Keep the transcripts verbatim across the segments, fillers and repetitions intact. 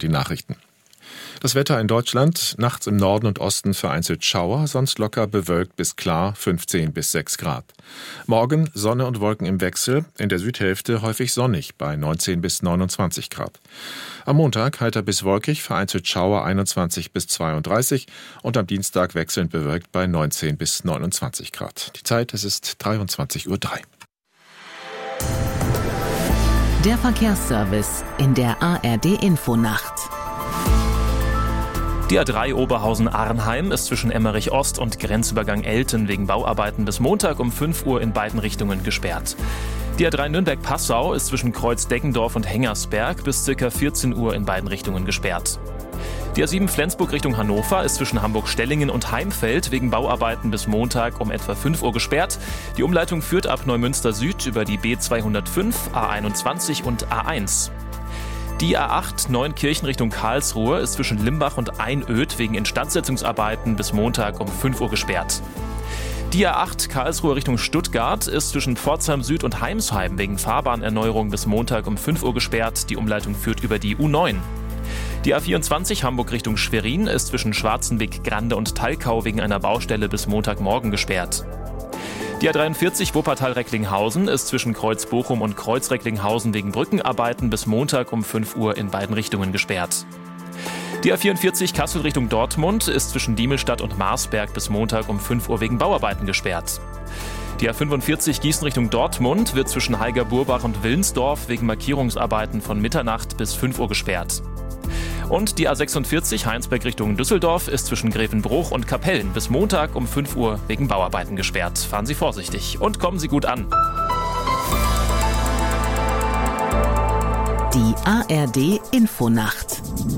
die Nachrichten. Das Wetter in Deutschland, nachts im Norden und Osten vereinzelt Schauer, sonst locker bewölkt bis klar, fünfzehn bis sechs Grad. Morgen Sonne und Wolken im Wechsel, in der Südhälfte häufig sonnig bei neunzehn bis neunundzwanzig Grad. Am Montag heiter bis wolkig, vereinzelt Schauer einundzwanzig bis zweiunddreißig und am Dienstag wechselnd bewölkt bei neunzehn bis neunundzwanzig Grad. Die Zeit, es ist dreiundzwanzig Uhr drei. Der Verkehrsservice in der A R D-Infonacht. Die A drei Oberhausen-Arnheim ist zwischen Emmerich Ost und Grenzübergang Elten wegen Bauarbeiten bis Montag um fünf Uhr in beiden Richtungen gesperrt. Die A drei Nürnberg-Passau ist zwischen Kreuz Deggendorf und Hengersberg bis ca. vierzehn Uhr in beiden Richtungen gesperrt. Die A sieben Flensburg Richtung Hannover ist zwischen Hamburg-Stellingen und Heimfeld wegen Bauarbeiten bis Montag um etwa fünf Uhr gesperrt. Die Umleitung führt ab Neumünster Süd über die B zweihundertfünf, A einundzwanzig und A eins. Die A acht Neunkirchen Richtung Karlsruhe ist zwischen Limbach und Einöd wegen Instandsetzungsarbeiten bis Montag um fünf Uhr gesperrt. Die A acht Karlsruhe Richtung Stuttgart ist zwischen Pforzheim Süd und Heimsheim wegen Fahrbahnerneuerung bis Montag um fünf Uhr gesperrt. Die Umleitung führt über die U neun. Die A vierundzwanzig Hamburg Richtung Schwerin ist zwischen Schwarzenbeck, Grande und Talkau wegen einer Baustelle bis Montagmorgen gesperrt. Die A dreiundvierzig Wuppertal-Recklinghausen ist zwischen Kreuz Bochum und Kreuz Recklinghausen wegen Brückenarbeiten bis Montag um fünf Uhr in beiden Richtungen gesperrt. Die A vierundvierzig Kassel Richtung Dortmund ist zwischen Diemelstadt und Marsberg bis Montag um fünf Uhr wegen Bauarbeiten gesperrt. Die A fünfundvierzig Gießen Richtung Dortmund wird zwischen Heiger-Burbach und Willensdorf wegen Markierungsarbeiten von Mitternacht bis fünf Uhr gesperrt. Und die A sechsundvierzig Heinsberg Richtung Düsseldorf ist zwischen Grevenbruch und Kapellen bis Montag um fünf Uhr wegen Bauarbeiten gesperrt. Fahren Sie vorsichtig und kommen Sie gut an. Die A R D-Infonacht.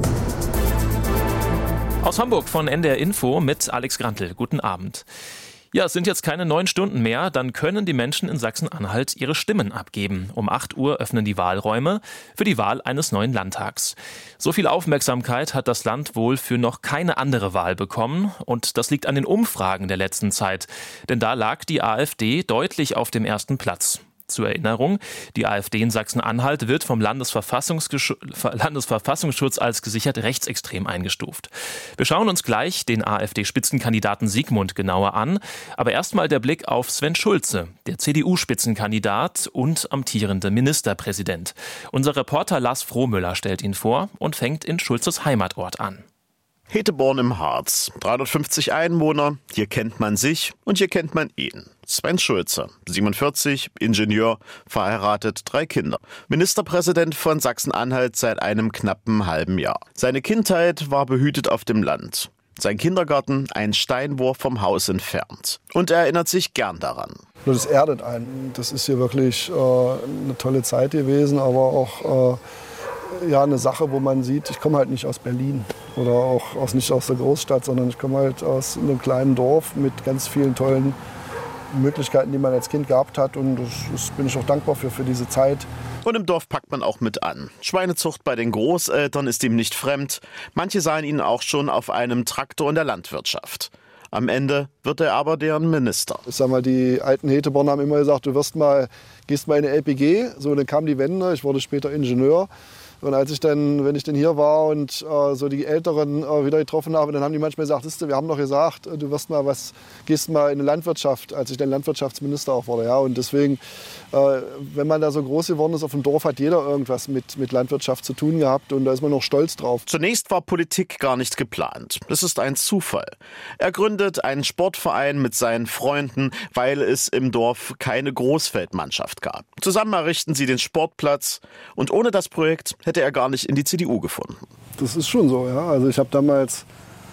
Aus Hamburg von N D R Info mit Alex Grantl. Guten Abend. Ja, es sind jetzt keine neun Stunden mehr, dann können die Menschen in Sachsen-Anhalt ihre Stimmen abgeben. Um acht Uhr öffnen die Wahlräume für die Wahl eines neuen Landtags. So viel Aufmerksamkeit hat das Land wohl für noch keine andere Wahl bekommen. Und das liegt an den Umfragen der letzten Zeit. Denn da lag die AfD deutlich auf dem ersten Platz. Zur Erinnerung, die AfD in Sachsen-Anhalt wird vom Landesverfassungsgesch- Landesverfassungsschutz als gesichert rechtsextrem eingestuft. Wir schauen uns gleich den AfD-Spitzenkandidaten Sigmund genauer an. Aber erstmal der Blick auf Sven Schulze, der C D U-Spitzenkandidat und amtierende Ministerpräsident. Unser Reporter Lars Frohmüller stellt ihn vor und fängt in Schulzes Heimatort an. Heteborn im Harz, dreihundertfünfzig Einwohner, hier kennt man sich und hier kennt man ihn. Sven Schulze, siebenundvierzig, Ingenieur, verheiratet, drei Kinder. Ministerpräsident von Sachsen-Anhalt seit einem knappen halben Jahr. Seine Kindheit war behütet auf dem Land. Sein Kindergarten ein Steinwurf vom Haus entfernt. Und er erinnert sich gern daran. Das erdet einen. Das ist hier wirklich äh, eine tolle Zeit gewesen, aber auch äh, ja, eine Sache, wo man sieht, ich komme halt nicht aus Berlin oder auch aus, nicht aus der Großstadt, sondern ich komme halt aus einem kleinen Dorf mit ganz vielen tollen Möglichkeiten, die man als Kind gehabt hat. Und das, das bin ich auch dankbar für, für diese Zeit. Und im Dorf packt man auch mit an. Schweinezucht bei den Großeltern ist ihm nicht fremd. Manche sahen ihn auch schon auf einem Traktor in der Landwirtschaft. Am Ende wird er aber deren Minister. Ich sag mal, die alten Heteborn haben immer gesagt, du wirst mal, gehst mal in eine L P G. So, dann kam die Wende, ich wurde später Ingenieur. Und als ich dann, wenn ich dann hier war und äh, so die Älteren äh, wieder getroffen habe, dann haben die manchmal gesagt, siehst du, wir haben doch gesagt, du wirst mal was, gehst mal in eine Landwirtschaft, als ich dann Landwirtschaftsminister auch wurde. Ja. Und deswegen, äh, wenn man da so groß geworden ist auf dem Dorf, hat jeder irgendwas mit, mit Landwirtschaft zu tun gehabt und da ist man noch stolz drauf. Zunächst war Politik gar nicht geplant. Das ist ein Zufall. Er gründet einen Sportverein mit seinen Freunden, weil es im Dorf keine Großfeldmannschaft gab. Zusammen errichten sie den Sportplatz und ohne das Projekt hätte er gar nicht in die C D U gefunden. Das ist schon so, ja. Also ich habe damals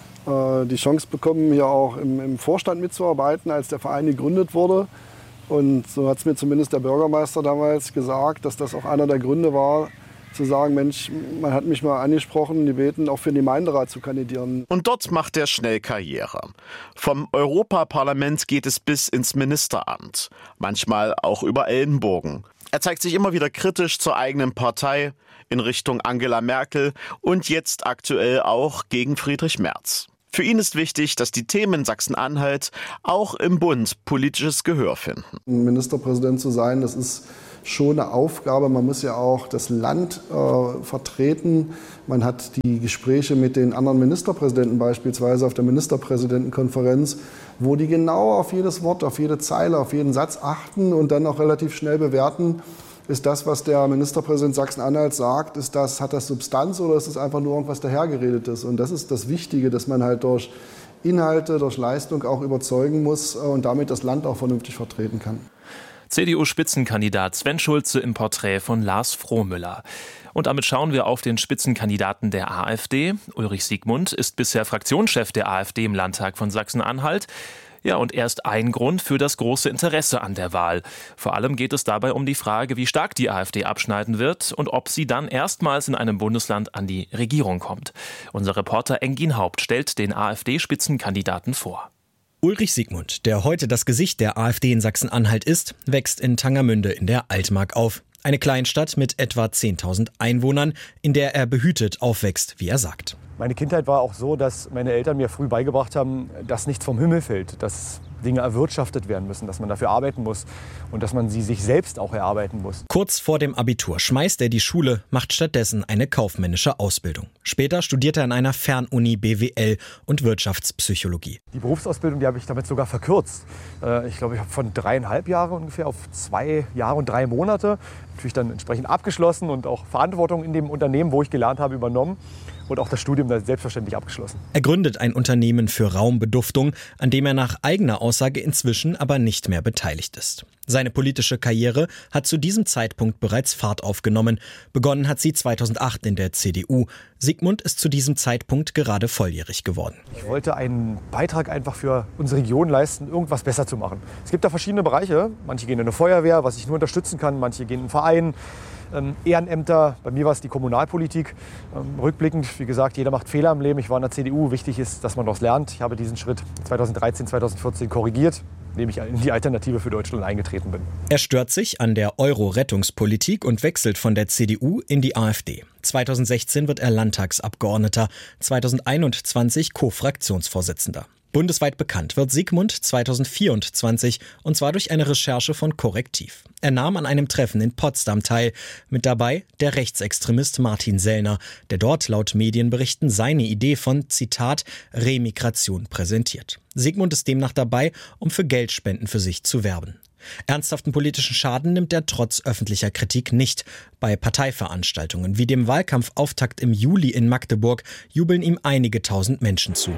äh, die Chance bekommen, hier auch im, im Vorstand mitzuarbeiten, als der Verein gegründet wurde. Und so hat es mir zumindest der Bürgermeister damals gesagt, dass das auch einer der Gründe war, zu sagen, Mensch, man hat mich mal angesprochen, die beten auch für den Gemeinderat zu kandidieren. Und dort macht er schnell Karriere. Vom Europaparlament geht es bis ins Ministeramt. Manchmal auch über Ellenbogen. Er zeigt sich immer wieder kritisch zur eigenen Partei, in Richtung Angela Merkel und jetzt aktuell auch gegen Friedrich Merz. Für ihn ist wichtig, dass die Themen in Sachsen-Anhalt auch im Bund politisches Gehör finden. Ministerpräsident zu sein, das ist schon eine Aufgabe. Man muss ja auch das Land äh, vertreten. Man hat die Gespräche mit den anderen Ministerpräsidenten beispielsweise auf der Ministerpräsidentenkonferenz, wo die genau auf jedes Wort, auf jede Zeile, auf jeden Satz achten und dann auch relativ schnell bewerten, ist das, was der Ministerpräsident Sachsen-Anhalt sagt, ist das, hat das Substanz oder ist es einfach nur irgendwas dahergeredetes? Und das ist das Wichtige, dass man halt durch Inhalte, durch Leistung auch überzeugen muss und damit das Land auch vernünftig vertreten kann. C D U-Spitzenkandidat Sven Schulze im Porträt von Lars Frohmüller. Und damit schauen wir auf den Spitzenkandidaten der AfD. Ulrich Siegmund ist bisher Fraktionschef der AfD im Landtag von Sachsen-Anhalt. Ja, und er ist ein Grund für das große Interesse an der Wahl. Vor allem geht es dabei um die Frage, wie stark die AfD abschneiden wird und ob sie dann erstmals in einem Bundesland an die Regierung kommt. Unser Reporter Engin Haupt stellt den AfD-Spitzenkandidaten vor. Ulrich Siegmund, der heute das Gesicht der AfD in Sachsen-Anhalt ist, wächst in Tangermünde in der Altmark auf. Eine Kleinstadt mit etwa zehntausend Einwohnern, in der er behütet aufwächst, wie er sagt. Meine Kindheit war auch so, dass meine Eltern mir früh beigebracht haben, dass nichts vom Himmel fällt, dass Dinge erwirtschaftet werden müssen, dass man dafür arbeiten muss und dass man sie sich selbst auch erarbeiten muss. Kurz vor dem Abitur schmeißt er die Schule, macht stattdessen eine kaufmännische Ausbildung. Später studiert er an einer Fernuni B W L und Wirtschaftspsychologie. Die Berufsausbildung, die habe ich damit sogar verkürzt. Ich glaube, ich habe von dreieinhalb Jahre ungefähr auf zwei Jahre und drei Monate natürlich dann entsprechend abgeschlossen und auch Verantwortung in dem Unternehmen, wo ich gelernt habe, übernommen. Und auch das Studium dann selbstverständlich abgeschlossen. Er gründet ein Unternehmen für Raumbeduftung, an dem er nach eigener Aussage inzwischen aber nicht mehr beteiligt ist. Seine politische Karriere hat zu diesem Zeitpunkt bereits Fahrt aufgenommen. Begonnen hat sie zweitausendacht in der C D U. Siegmund ist zu diesem Zeitpunkt gerade volljährig geworden. Ich wollte einen Beitrag einfach für unsere Region leisten, irgendwas besser zu machen. Es gibt da verschiedene Bereiche. Manche gehen in eine Feuerwehr, was ich nur unterstützen kann. Manche gehen in einen Verein. Ähm, Ehrenämter, bei mir war es die Kommunalpolitik. Ähm, rückblickend, wie gesagt, jeder macht Fehler im Leben. Ich war in der C D U. Wichtig ist, dass man daraus lernt. Ich habe diesen Schritt zweitausenddreizehn, zweitausendvierzehn korrigiert, indem ich in die Alternative für Deutschland eingetreten bin. Er stört sich an der Euro-Rettungspolitik und wechselt von der C D U in die AfD. zweitausendsechzehn wird er Landtagsabgeordneter, zweitausendeinundzwanzig Co-Fraktionsvorsitzender. Bundesweit bekannt wird Siegmund zweitausendvierundzwanzig und zwar durch eine Recherche von Korrektiv. Er nahm an einem Treffen in Potsdam teil. Mit dabei der Rechtsextremist Martin Sellner, der dort laut Medienberichten seine Idee von, Zitat, Remigration präsentiert. Siegmund ist demnach dabei, um für Geldspenden für sich zu werben. Ernsthaften politischen Schaden nimmt er trotz öffentlicher Kritik nicht. Bei Parteiveranstaltungen wie dem Wahlkampfauftakt im Juli in Magdeburg jubeln ihm einige tausend Menschen zu.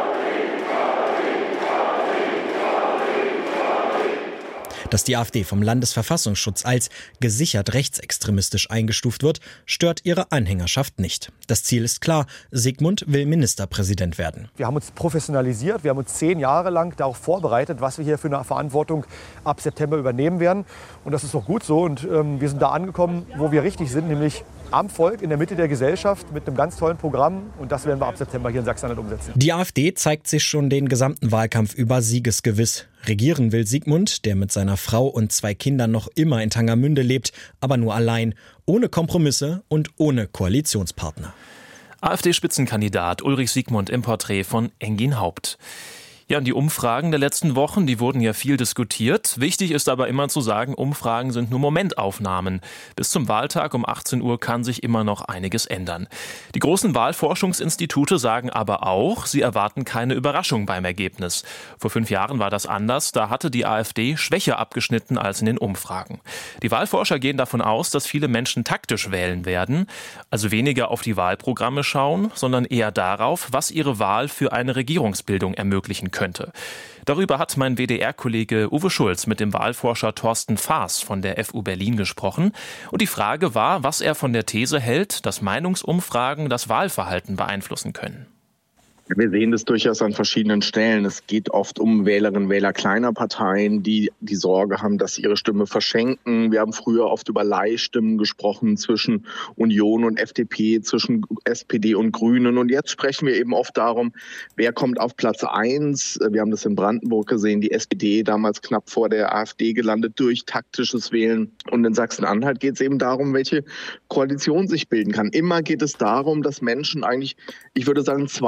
Dass die AfD vom Landesverfassungsschutz als gesichert rechtsextremistisch eingestuft wird, stört ihre Anhängerschaft nicht. Das Ziel ist klar, Siegmund will Ministerpräsident werden. Wir haben uns professionalisiert, wir haben uns zehn Jahre lang darauf vorbereitet, was wir hier für eine Verantwortung ab September übernehmen werden. Und das ist auch gut so und ähm, wir sind da angekommen, wo wir richtig sind, nämlich am Volk, in der Mitte der Gesellschaft mit einem ganz tollen Programm und das werden wir ab September hier in Sachsen-Anhalt umsetzen. Die AfD zeigt sich schon den gesamten Wahlkampf über siegesgewiss. Regieren will Siegmund, der mit seiner Frau und zwei Kindern noch immer in Tangermünde lebt, aber nur allein, ohne Kompromisse und ohne Koalitionspartner. AfD-Spitzenkandidat Ulrich Siegmund im Porträt von Engin Haupt. Ja, und die Umfragen der letzten Wochen, die wurden ja viel diskutiert. Wichtig ist aber immer zu sagen, Umfragen sind nur Momentaufnahmen. Bis zum Wahltag um achtzehn Uhr kann sich immer noch einiges ändern. Die großen Wahlforschungsinstitute sagen aber auch, sie erwarten keine Überraschung beim Ergebnis. Vor fünf Jahren war das anders. Da hatte die AfD schwächer abgeschnitten als in den Umfragen. Die Wahlforscher gehen davon aus, dass viele Menschen taktisch wählen werden. Also weniger auf die Wahlprogramme schauen, sondern eher darauf, was ihre Wahl für eine Regierungsbildung ermöglichen kann. könnte. Darüber hat mein W D R-Kollege Uwe Schulz mit dem Wahlforscher Thorsten Faas von der F U Berlin gesprochen. Und die Frage war, was er von der These hält, dass Meinungsumfragen das Wahlverhalten beeinflussen können. Wir sehen das durchaus an verschiedenen Stellen. Es geht oft um Wählerinnen und Wähler kleiner Parteien, die die Sorge haben, dass sie ihre Stimme verschenken. Wir haben früher oft über Leihstimmen gesprochen zwischen Union und F D P, zwischen S P D und Grünen. Und jetzt sprechen wir eben oft darum, wer kommt auf Platz eins. Wir haben das in Brandenburg gesehen, die S P D damals knapp vor der AfD gelandet durch taktisches Wählen. Und in Sachsen-Anhalt geht es eben darum, welche Koalition sich bilden kann. Immer geht es darum, dass Menschen eigentlich, ich würde sagen, zwei Dinge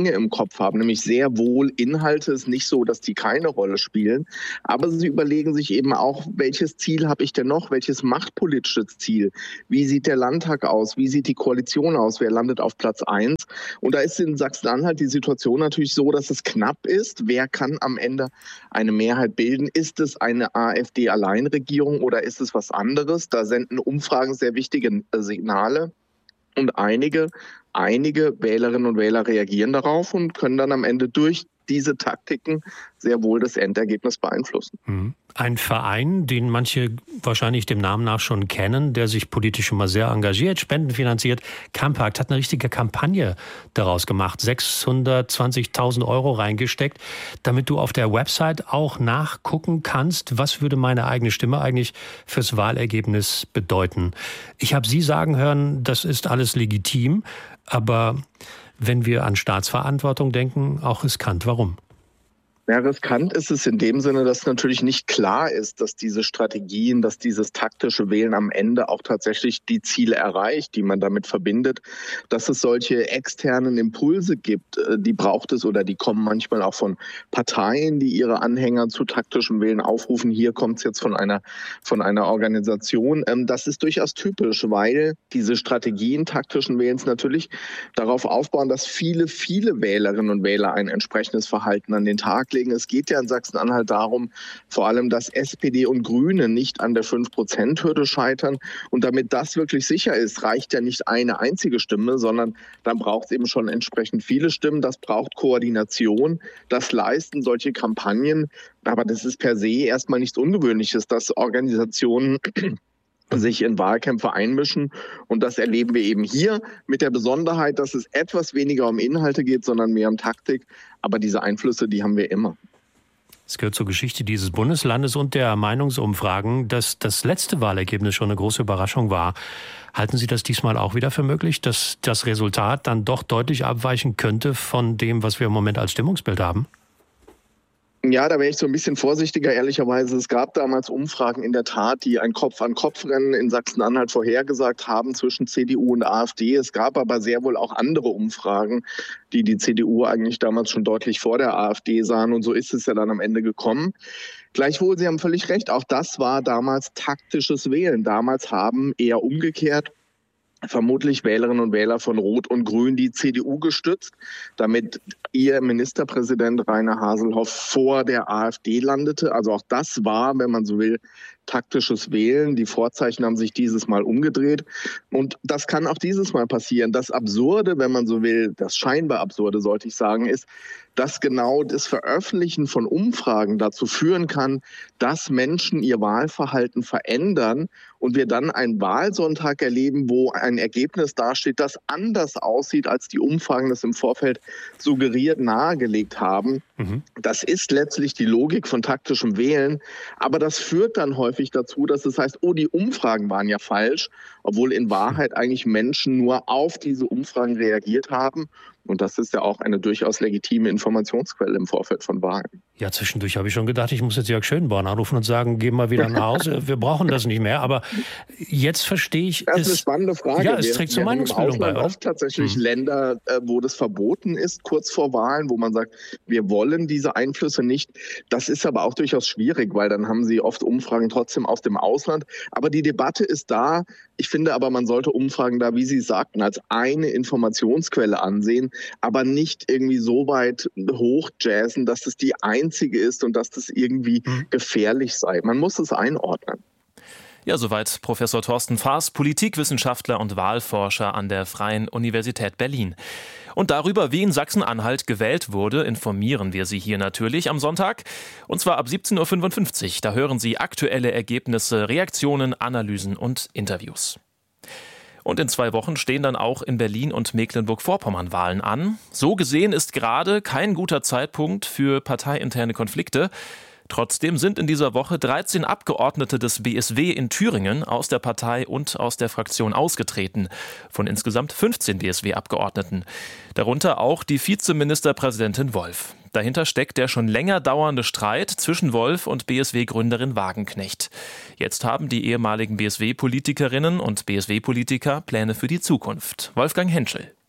Dinge im Kopf haben, nämlich sehr wohl Inhalte. Es ist nicht so, dass die keine Rolle spielen, aber sie überlegen sich eben auch, welches Ziel habe ich denn noch, welches machtpolitisches Ziel, wie sieht der Landtag aus, wie sieht die Koalition aus, wer landet auf Platz eins. Und da ist in Sachsen-Anhalt die Situation natürlich so, dass es knapp ist. Wer kann am Ende eine Mehrheit bilden? Ist es eine AfD-Alleinregierung oder ist es was anderes? Da senden Umfragen sehr wichtige Signale. Und einige, einige Wählerinnen und Wähler reagieren darauf und können dann am Ende durch diese Taktiken sehr wohl das Endergebnis beeinflussen. Ein Verein, den manche wahrscheinlich dem Namen nach schon kennen, der sich politisch immer sehr engagiert, spendenfinanziert, Campact, hat eine richtige Kampagne daraus gemacht, sechshundertzwanzigtausend Euro reingesteckt, damit du auf der Website auch nachgucken kannst, was würde meine eigene Stimme eigentlich fürs Wahlergebnis bedeuten. Ich habe Sie sagen hören, das ist alles legitim, aber wenn wir an Staatsverantwortung denken, auch riskant. Warum? Ja, riskant ist es in dem Sinne, dass natürlich nicht klar ist, dass diese Strategien, dass dieses taktische Wählen am Ende auch tatsächlich die Ziele erreicht, die man damit verbindet. Dass es solche externen Impulse gibt, die braucht es oder die kommen manchmal auch von Parteien, die ihre Anhänger zu taktischem Wählen aufrufen. Hier kommt es jetzt von einer, von einer Organisation. Das ist durchaus typisch, weil diese Strategien taktischen Wählens natürlich darauf aufbauen, dass viele, viele Wählerinnen und Wähler ein entsprechendes Verhalten an den Tag legen. Es geht ja in Sachsen-Anhalt darum, vor allem, dass S P D und Grüne nicht an der fünf Prozent Hürde scheitern. Und damit das wirklich sicher ist, reicht ja nicht eine einzige Stimme, sondern dann braucht es eben schon entsprechend viele Stimmen. Das braucht Koordination. Das leisten solche Kampagnen. Aber das ist per se erstmal nichts Ungewöhnliches, dass Organisationen sich in Wahlkämpfe einmischen. Und das erleben wir eben hier mit der Besonderheit, dass es etwas weniger um Inhalte geht, sondern mehr um Taktik. Aber diese Einflüsse, die haben wir immer. Es gehört zur Geschichte dieses Bundeslandes und der Meinungsumfragen, dass das letzte Wahlergebnis schon eine große Überraschung war. Halten Sie das diesmal auch wieder für möglich, dass das Resultat dann doch deutlich abweichen könnte von dem, was wir im Moment als Stimmungsbild haben? Ja, da wäre ich so ein bisschen vorsichtiger, ehrlicherweise. Es gab damals Umfragen in der Tat, die ein Kopf-an-Kopf-Rennen in Sachsen-Anhalt vorhergesagt haben zwischen C D U und AfD. Es gab aber sehr wohl auch andere Umfragen, die die C D U eigentlich damals schon deutlich vor der AfD sahen. Und so ist es ja dann am Ende gekommen. Gleichwohl, Sie haben völlig recht, auch das war damals taktisches Wählen. Damals haben eher umgekehrt vermutlich Wählerinnen und Wähler von Rot und Grün die C D U gestützt, damit ihr Ministerpräsident Rainer Haselhoff vor der AfD landete. Also auch das war, wenn man so will, taktisches Wählen. Die Vorzeichen haben sich dieses Mal umgedreht. Und das kann auch dieses Mal passieren. Das Absurde, wenn man so will, das scheinbar Absurde, sollte ich sagen, ist, dass genau das Veröffentlichen von Umfragen dazu führen kann, dass Menschen ihr Wahlverhalten verändern und wir dann einen Wahlsonntag erleben, wo ein Ergebnis dasteht, das anders aussieht, als die Umfragen das im Vorfeld suggeriert nahegelegt haben. Mhm. Das ist letztlich die Logik von taktischem Wählen, aber das führt dann häufig dazu, dass es heißt, oh, die Umfragen waren ja falsch, obwohl in Wahrheit eigentlich Menschen nur auf diese Umfragen reagiert haben. Und das ist ja auch eine durchaus legitime Informationsquelle im Vorfeld von Wahlen. Ja, zwischendurch habe ich schon gedacht, ich muss jetzt Jörg Schönborn anrufen und sagen, geh mal wieder nach Hause, wir brauchen das nicht mehr. Aber jetzt verstehe ich... Das ist es, eine spannende Frage. Ja, es wir, trägt zur Meinungsbildung bei. Oft tatsächlich hm. Länder, wo das verboten ist, kurz vor Wahlen, wo man sagt, wir wollen diese Einflüsse nicht. Das ist aber auch durchaus schwierig, weil dann haben sie oft Umfragen trotzdem aus dem Ausland. Aber die Debatte ist da. Ich finde aber, man sollte Umfragen da, wie Sie sagten, als eine Informationsquelle ansehen, aber nicht irgendwie so weit hochjazzen, dass es die einzige ist und dass das irgendwie mhm. gefährlich sei. Man muss es einordnen. Ja, soweit Professor Thorsten Faas, Politikwissenschaftler und Wahlforscher an der Freien Universität Berlin. Und darüber, wie in Sachsen-Anhalt gewählt wurde, informieren wir Sie hier natürlich am Sonntag. Und zwar ab siebzehn Uhr fünfundfünfzig. Da hören Sie aktuelle Ergebnisse, Reaktionen, Analysen und Interviews. Und in zwei Wochen stehen dann auch in Berlin und Mecklenburg-Vorpommern Wahlen an. So gesehen ist gerade kein guter Zeitpunkt für parteiinterne Konflikte. Trotzdem sind in dieser Woche dreizehn Abgeordnete des B S W in Thüringen aus der Partei und aus der Fraktion ausgetreten, von insgesamt fünfzehn B S W-Abgeordneten. Darunter auch die Vizeministerpräsidentin Wolf. Dahinter steckt der schon länger dauernde Streit zwischen Wolf und B S W-Gründerin Wagenknecht. Jetzt haben die ehemaligen B S W-Politikerinnen und B S W-Politiker Pläne für die Zukunft. Wolfgang Henschel.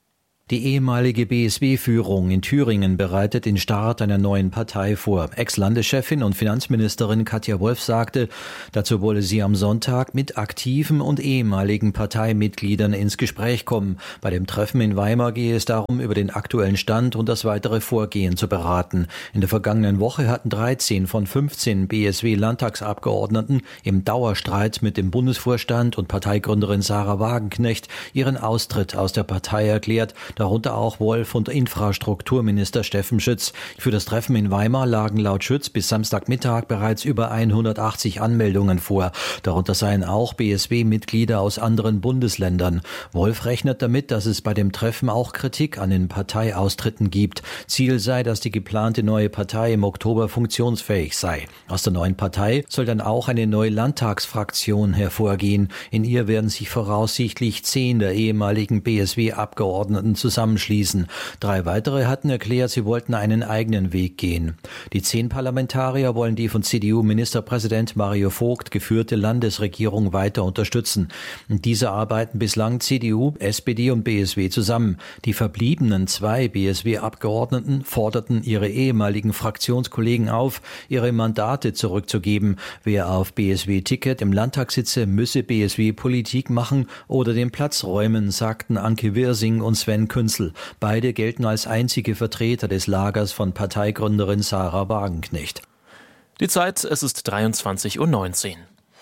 Die ehemalige B S W-Führung in Thüringen bereitet den Start einer neuen Partei vor. Ex-Landeschefin und Finanzministerin Katja Wolf sagte, dazu wolle sie am Sonntag mit aktiven und ehemaligen Parteimitgliedern ins Gespräch kommen. Bei dem Treffen in Weimar gehe es darum, über den aktuellen Stand und das weitere Vorgehen zu beraten. In der vergangenen Woche hatten dreizehn von fünfzehn B S W-Landtagsabgeordneten im Dauerstreit mit dem Bundesvorstand und Parteigründerin Sahra Wagenknecht ihren Austritt aus der Partei erklärt, darunter auch Wolf und Infrastrukturminister Steffen Schütz. Für das Treffen in Weimar lagen laut Schütz bis Samstagmittag bereits über hundertachtzig Anmeldungen vor. Darunter seien auch B S W-Mitglieder aus anderen Bundesländern. Wolf rechnet damit, dass es bei dem Treffen auch Kritik an den Parteiaustritten gibt. Ziel sei, dass die geplante neue Partei im Oktober funktionsfähig sei. Aus der neuen Partei soll dann auch eine neue Landtagsfraktion hervorgehen. In ihr werden sich voraussichtlich zehn der ehemaligen B S W-Abgeordneten zusammenschließen. Drei weitere hatten erklärt, sie wollten einen eigenen Weg gehen. Die zehn Parlamentarier wollen die von C D U-Ministerpräsident Mario Vogt geführte Landesregierung weiter unterstützen. Und diese arbeiten bislang C D U, S P D und B S W zusammen. Die verbliebenen zwei B S W-Abgeordneten forderten ihre ehemaligen Fraktionskollegen auf, ihre Mandate zurückzugeben. Wer auf B S W-Ticket im Landtag sitze, müsse B S W-Politik machen oder den Platz räumen, sagten Anke Wirsing und Sven Künzel. Beide gelten als einzige Vertreter des Lagers von Parteigründerin Sahra Wagenknecht. Die Zeit, es ist dreiundzwanzig Uhr neunzehn.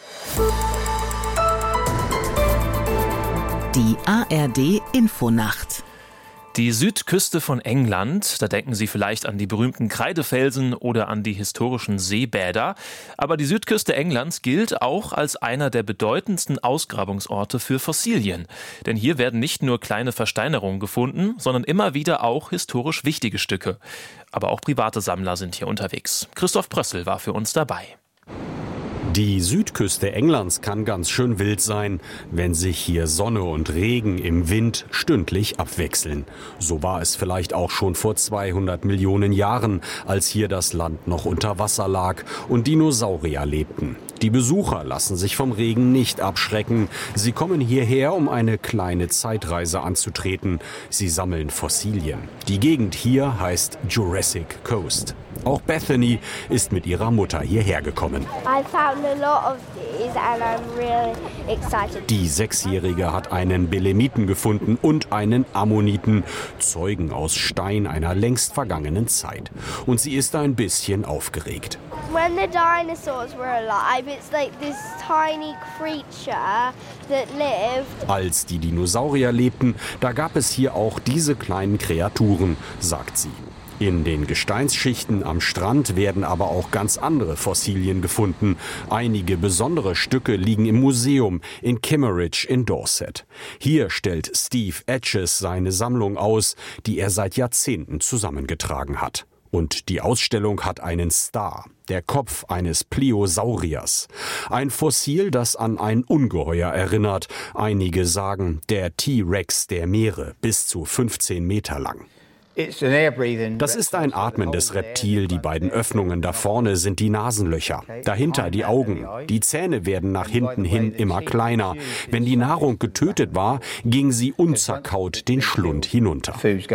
Die A R D-Infonacht. Die Südküste von England, da denken Sie vielleicht an die berühmten Kreidefelsen oder an die historischen Seebäder. Aber die Südküste Englands gilt auch als einer der bedeutendsten Ausgrabungsorte für Fossilien. Denn hier werden nicht nur kleine Versteinerungen gefunden, sondern immer wieder auch historisch wichtige Stücke. Aber auch private Sammler sind hier unterwegs. Christoph Prössel war für uns dabei. Die Südküste Englands kann ganz schön wild sein, wenn sich hier Sonne und Regen im Wind stündlich abwechseln. So war es vielleicht auch schon vor zweihundert Millionen Jahren, als hier das Land noch unter Wasser lag und Dinosaurier lebten. Die Besucher lassen sich vom Regen nicht abschrecken. Sie kommen hierher, um eine kleine Zeitreise anzutreten. Sie sammeln Fossilien. Die Gegend hier heißt Jurassic Coast. Auch Bethany ist mit ihrer Mutter hierher gekommen. Die Sechsjährige hat einen Belemniten gefunden und einen Ammoniten, Zeugen aus Stein einer längst vergangenen Zeit. Und sie ist ein bisschen aufgeregt. When the dinosaurs were alive, it's like this tiny creature that lived. Als die Dinosaurier lebten, da gab es hier auch diese kleinen Kreaturen, sagt sie. In den Gesteinsschichten am Strand werden aber auch ganz andere Fossilien gefunden. Einige besondere Stücke liegen im Museum in Kimmeridge in Dorset. Hier stellt Steve Etches seine Sammlung aus, die er seit Jahrzehnten zusammengetragen hat. Und die Ausstellung hat einen Star, der Kopf eines Pliosauriers. Ein Fossil, das an ein Ungeheuer erinnert. Einige sagen, der T-Rex der Meere, bis zu fünfzehn Meter lang. Das ist ein atmendes Reptil. Die beiden Öffnungen da vorne sind die Nasenlöcher. Dahinter die Augen. Die Zähne werden nach hinten hin immer kleiner. Wenn die Nahrung getötet war, ging sie unzerkaut den Schlund hinunter.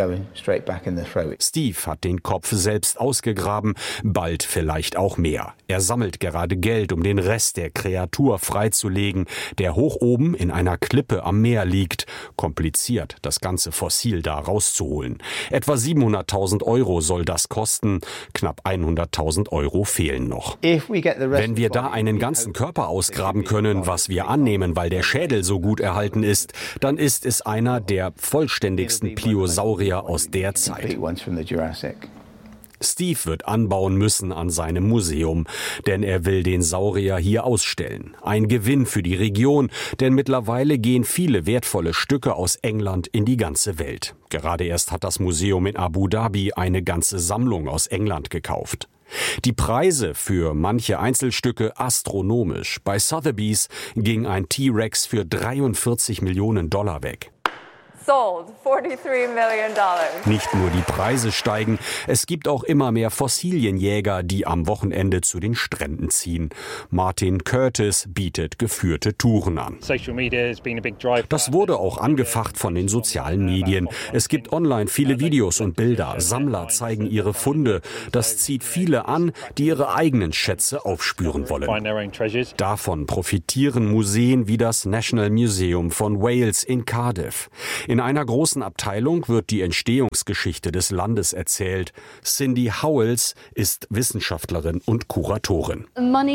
Steve hat den Kopf selbst ausgegraben, bald vielleicht auch mehr. Er sammelt gerade Geld, um den Rest der Kreatur freizulegen, der hoch oben in einer Klippe am Meer liegt. Kompliziert, das ganze Fossil da rauszuholen. Etwa siebenhunderttausend Euro soll das kosten. Knapp hunderttausend Euro fehlen noch. Wenn wir da einen ganzen Körper ausgraben können, was wir annehmen, weil der Schädel so gut erhalten ist, dann ist es einer der vollständigsten Pliosaurier aus der Zeit. Steve wird anbauen müssen an seinem Museum, denn er will den Saurier hier ausstellen. Ein Gewinn für die Region, denn mittlerweile gehen viele wertvolle Stücke aus England in die ganze Welt. Gerade erst hat das Museum in Abu Dhabi eine ganze Sammlung aus England gekauft. Die Preise für manche Einzelstücke astronomisch. Bei Sotheby's ging ein T-Rex für dreiundvierzig Millionen Dollar weg. Sold, forty-three million dollars. Nicht nur die Preise steigen, es gibt auch immer mehr Fossilienjäger, die am Wochenende zu den Stränden ziehen. Martin Curtis bietet geführte Touren an. Das wurde auch angefacht von den sozialen Medien. Es gibt online viele Videos und Bilder. Sammler zeigen ihre Funde. Das zieht viele an, die ihre eigenen Schätze aufspüren wollen. Davon profitieren Museen wie das National Museum von Wales in Cardiff. In einer großen Abteilung wird die Entstehungsgeschichte des Landes erzählt. Cindy Howells ist Wissenschaftlerin und Kuratorin.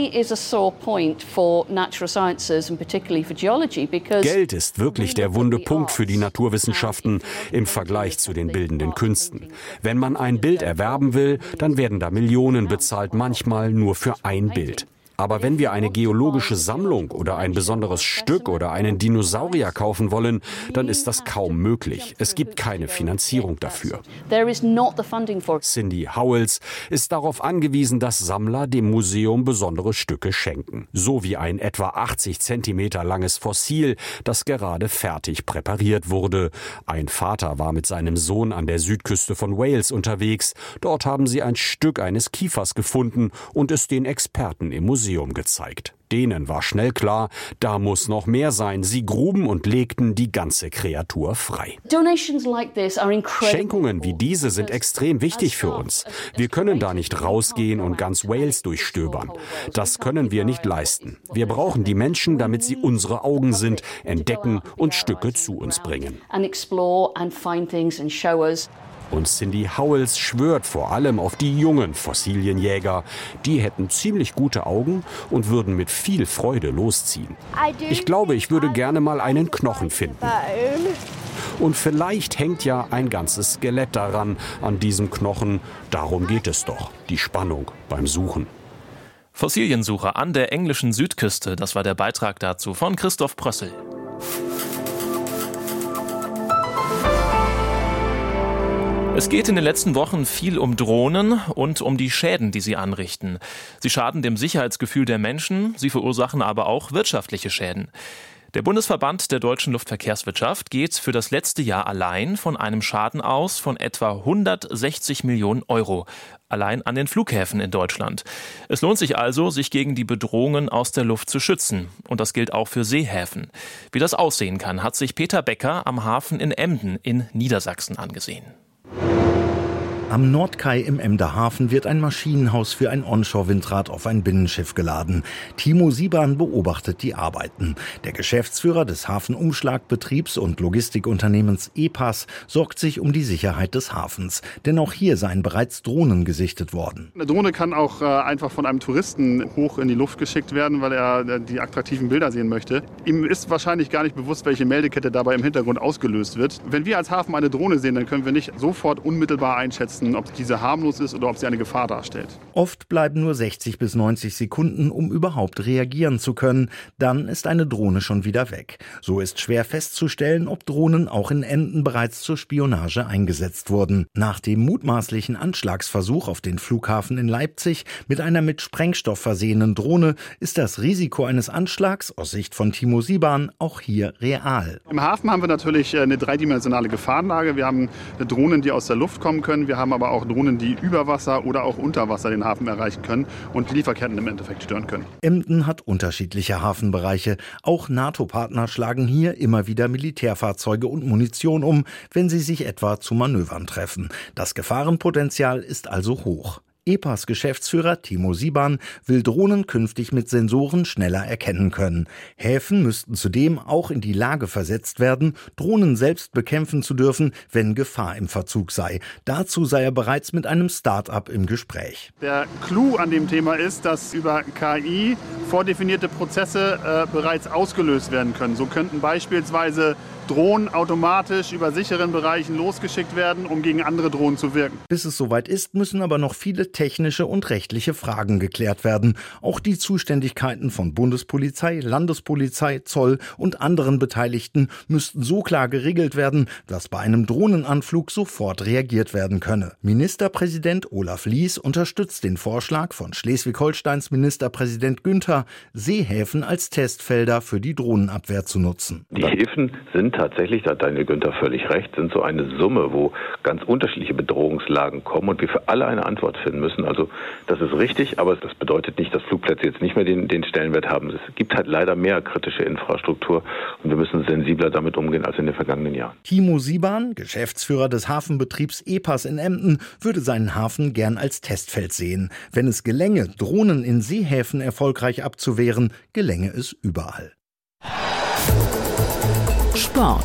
Geld ist wirklich der wunde Punkt für die Naturwissenschaften im Vergleich zu den bildenden Künsten. Wenn man ein Bild erwerben will, dann werden da Millionen bezahlt, manchmal nur für ein Bild. Aber wenn wir eine geologische Sammlung oder ein besonderes Stück oder einen Dinosaurier kaufen wollen, dann ist das kaum möglich. Es gibt keine Finanzierung dafür. Cindy Howells ist darauf angewiesen, dass Sammler dem Museum besondere Stücke schenken. So wie ein etwa achtzig Zentimeter langes Fossil, das gerade fertig präpariert wurde. Ein Vater war mit seinem Sohn an der Südküste von Wales unterwegs. Dort haben sie ein Stück eines Kiefers gefunden und es den Experten im Museum gezeigt. Denen war schnell klar, da muss noch mehr sein. Sie gruben und legten die ganze Kreatur frei. Schenkungen wie diese sind extrem wichtig für uns. Wir können da nicht rausgehen und ganz Wales durchstöbern. Das können wir nicht leisten. Wir brauchen die Menschen, damit sie unsere Augen sind, entdecken und Stücke zu uns bringen. Und Cindy Howells schwört vor allem auf die jungen Fossilienjäger. Die hätten ziemlich gute Augen und würden mit viel Freude losziehen. Ich glaube, ich würde gerne mal einen Knochen finden. Und vielleicht hängt ja ein ganzes Skelett daran, an diesem Knochen. Darum geht es doch, die Spannung beim Suchen. Fossiliensucher an der englischen Südküste, das war der Beitrag dazu von Christoph Prössel. Es geht in den letzten Wochen viel um Drohnen und um die Schäden, die sie anrichten. Sie schaden dem Sicherheitsgefühl der Menschen, sie verursachen aber auch wirtschaftliche Schäden. Der Bundesverband der deutschen Luftverkehrswirtschaft geht für das letzte Jahr allein von einem Schaden aus von etwa hundertsechzig Millionen Euro. Allein an den Flughäfen in Deutschland. Es lohnt sich also, sich gegen die Bedrohungen aus der Luft zu schützen. Und das gilt auch für Seehäfen. Wie das aussehen kann, hat sich Peter Becker am Hafen in Emden in Niedersachsen angesehen. Am Nordkai im Emder Hafen wird ein Maschinenhaus für ein Onshore-Windrad auf ein Binnenschiff geladen. Timo Sieban beobachtet die Arbeiten. Der Geschäftsführer des Hafenumschlagbetriebs und Logistikunternehmens E P A S sorgt sich um die Sicherheit des Hafens. Denn auch hier seien bereits Drohnen gesichtet worden. Eine Drohne kann auch äh, einfach von einem Touristen hoch in die Luft geschickt werden, weil er äh, die attraktiven Bilder sehen möchte. Ihm ist wahrscheinlich gar nicht bewusst, welche Meldekette dabei im Hintergrund ausgelöst wird. Wenn wir als Hafen eine Drohne sehen, dann können wir nicht sofort unmittelbar einschätzen, ob diese harmlos ist oder ob sie eine Gefahr darstellt. Oft bleiben nur sechzig bis neunzig Sekunden, um überhaupt reagieren zu können. Dann ist eine Drohne schon wieder weg. So ist schwer festzustellen, ob Drohnen auch in Emden bereits zur Spionage eingesetzt wurden. Nach dem mutmaßlichen Anschlagsversuch auf den Flughafen in Leipzig mit einer mit Sprengstoff versehenen Drohne ist das Risiko eines Anschlags aus Sicht von Timo Sieban auch hier real. Im Hafen haben wir natürlich eine dreidimensionale Gefahrenlage. Wir haben Drohnen, die aus der Luft kommen können. Wir haben aber auch Drohnen, die über Wasser oder auch unter Wasser den Hafen erreichen können und Lieferketten im Endeffekt stören können. Emden hat unterschiedliche Hafenbereiche. Auch NATO-Partner schlagen hier immer wieder Militärfahrzeuge und Munition um, wenn sie sich etwa zu Manövern treffen. Das Gefahrenpotenzial ist also hoch. E P A S-Geschäftsführer Timo Sieban will Drohnen künftig mit Sensoren schneller erkennen können. Häfen müssten zudem auch in die Lage versetzt werden, Drohnen selbst bekämpfen zu dürfen, wenn Gefahr im Verzug sei. Dazu sei er bereits mit einem Start-up im Gespräch. Der Clou an dem Thema ist, dass über K I vordefinierte Prozesse äh, bereits ausgelöst werden können. So könnten beispielsweise Drohnen automatisch über sicheren Bereichen losgeschickt werden, um gegen andere Drohnen zu wirken. Bis es soweit ist, müssen aber noch viele technische und rechtliche Fragen geklärt werden. Auch die Zuständigkeiten von Bundespolizei, Landespolizei, Zoll und anderen Beteiligten müssten so klar geregelt werden, dass bei einem Drohnenanflug sofort reagiert werden könne. Ministerpräsident Olaf Lies unterstützt den Vorschlag von Schleswig-Holsteins Ministerpräsident Günther, Seehäfen als Testfelder für die Drohnenabwehr zu nutzen. Die Häfen sind tatsächlich, da hat Daniel Günther völlig recht, sind so eine Summe, wo ganz unterschiedliche Bedrohungslagen kommen und wir für alle eine Antwort finden müssen. Also das ist richtig, aber das bedeutet nicht, dass Flugplätze jetzt nicht mehr den, den Stellenwert haben. Es gibt halt leider mehr kritische Infrastruktur und wir müssen sensibler damit umgehen als in den vergangenen Jahren. Timo Sieban, Geschäftsführer des Hafenbetriebs E P A S in Emden, würde seinen Hafen gern als Testfeld sehen. Wenn es gelänge, Drohnen in Seehäfen erfolgreich abzuwehren, gelänge es überall. Sport.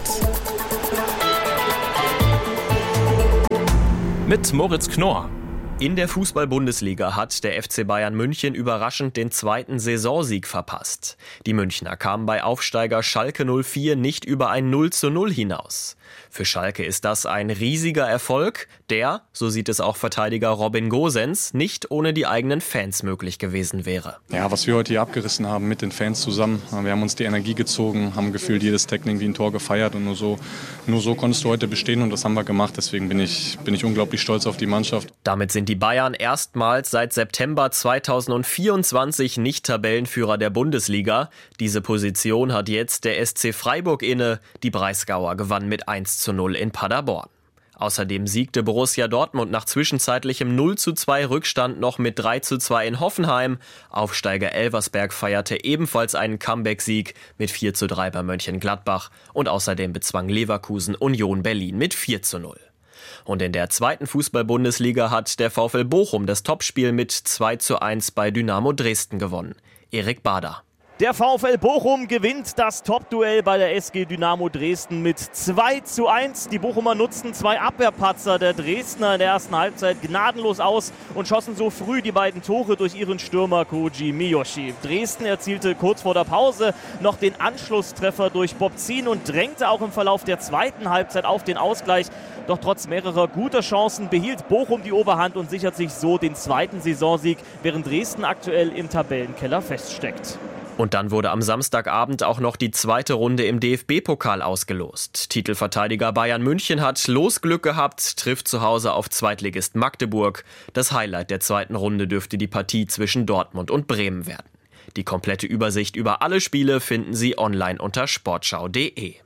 Mit Moritz Knorr. In der Fußball-Bundesliga hat der F C Bayern München überraschend den zweiten Saisonsieg verpasst. Die Münchner kamen bei Aufsteiger Schalke null vier nicht über ein null zu null hinaus. Für Schalke ist das ein riesiger Erfolg, der, so sieht es auch Verteidiger Robin Gosens, nicht ohne die eigenen Fans möglich gewesen wäre. Ja, was wir heute hier abgerissen haben mit den Fans zusammen, wir haben uns die Energie gezogen, haben gefühlt jedes Tackling wie ein Tor gefeiert und nur so, nur so konntest du heute bestehen und das haben wir gemacht. Deswegen bin ich, bin ich unglaublich stolz auf die Mannschaft. Damit sind die Bayern erstmals seit September zweitausendvierundzwanzig nicht Tabellenführer der Bundesliga. Diese Position hat jetzt der S C Freiburg inne. Die Breisgauer gewann mit eins zu null in Paderborn. Außerdem siegte Borussia Dortmund nach zwischenzeitlichem null zu zwei Rückstand noch mit drei zu zwei in Hoffenheim. Aufsteiger Elversberg feierte ebenfalls einen Comeback-Sieg mit vier zu drei bei Mönchengladbach und außerdem bezwang Leverkusen Union Berlin mit vier zu null. Und in der zweiten Fußball-Bundesliga hat der VfL Bochum das Topspiel mit zwei zu eins bei Dynamo Dresden gewonnen. Erik Bader. Der VfL Bochum gewinnt das Topduell bei der S G Dynamo Dresden mit zwei zu eins. Die Bochumer nutzten zwei Abwehrpatzer der Dresdner in der ersten Halbzeit gnadenlos aus und schossen so früh die beiden Tore durch ihren Stürmer Koji Miyoshi. Dresden erzielte kurz vor der Pause noch den Anschlusstreffer durch Bobzin und drängte auch im Verlauf der zweiten Halbzeit auf den Ausgleich. Doch trotz mehrerer guter Chancen behielt Bochum die Oberhand und sichert sich so den zweiten Saisonsieg, während Dresden aktuell im Tabellenkeller feststeckt. Und dann wurde am Samstagabend auch noch die zweite Runde im D F B-Pokal ausgelost. Titelverteidiger Bayern München hat Losglück gehabt, trifft zu Hause auf Zweitligist Magdeburg. Das Highlight der zweiten Runde dürfte die Partie zwischen Dortmund und Bremen werden. Die komplette Übersicht über alle Spiele finden Sie online unter sportschau punkt de.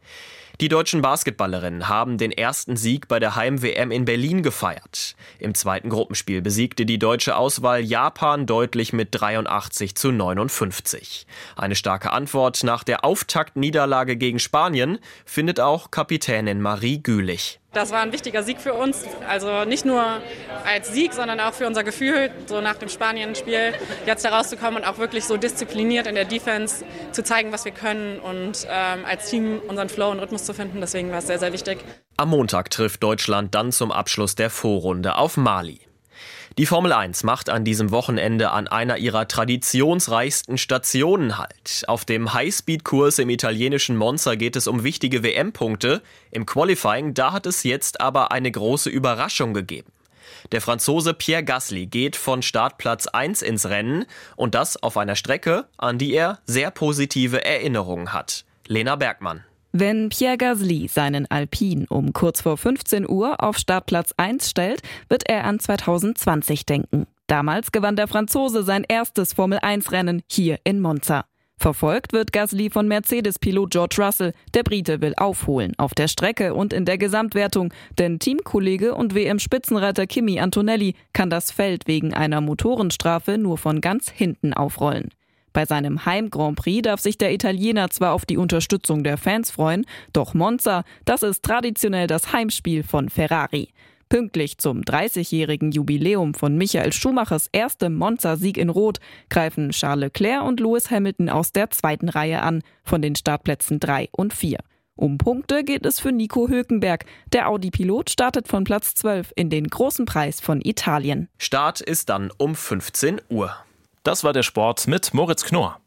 Die deutschen Basketballerinnen haben den ersten Sieg bei der Heim-W M in Berlin gefeiert. Im zweiten Gruppenspiel besiegte die deutsche Auswahl Japan deutlich mit dreiundachtzig zu neunundfünfzig. Eine starke Antwort nach der Auftaktniederlage gegen Spanien findet auch Kapitänin Marie Gülich. Das war ein wichtiger Sieg für uns, also nicht nur als Sieg, sondern auch für unser Gefühl, so nach dem Spanien-Spiel jetzt da rauszukommen und auch wirklich so diszipliniert in der Defense zu zeigen, was wir können und ähm, als Team unseren Flow und Rhythmus zu finden. Deswegen war es sehr, sehr wichtig. Am Montag trifft Deutschland dann zum Abschluss der Vorrunde auf Mali. Die Formel eins macht an diesem Wochenende an einer ihrer traditionsreichsten Stationen Halt. Auf dem Highspeed-Kurs im italienischen Monza geht es um wichtige W M-Punkte. Im Qualifying, da hat es jetzt aber eine große Überraschung gegeben. Der Franzose Pierre Gasly geht von Startplatz eins ins Rennen und das auf einer Strecke, an die er sehr positive Erinnerungen hat. Lena Bergmann. Wenn Pierre Gasly seinen Alpine um kurz vor fünfzehn Uhr auf Startplatz eins stellt, wird er an zweitausendzwanzig denken. Damals gewann der Franzose sein erstes Formel eins Rennen hier in Monza. Verfolgt wird Gasly von Mercedes-Pilot George Russell. Der Brite will aufholen auf der Strecke und in der Gesamtwertung, denn Teamkollege und W M-Spitzenreiter Kimi Antonelli kann das Feld wegen einer Motorenstrafe nur von ganz hinten aufrollen. Bei seinem Heim-Grand Prix darf sich der Italiener zwar auf die Unterstützung der Fans freuen, doch Monza, das ist traditionell das Heimspiel von Ferrari. Pünktlich zum dreißigjährigen Jubiläum von Michael Schumachers erstem Monza-Sieg in Rot greifen Charles Leclerc und Lewis Hamilton aus der zweiten Reihe an, von den Startplätzen drei und vier. Um Punkte geht es für Nico Hülkenberg. Der Audi-Pilot startet von Platz zwölf in den großen Preis von Italien. Start ist dann um fünfzehn Uhr. Das war der Sport mit Moritz Knorr.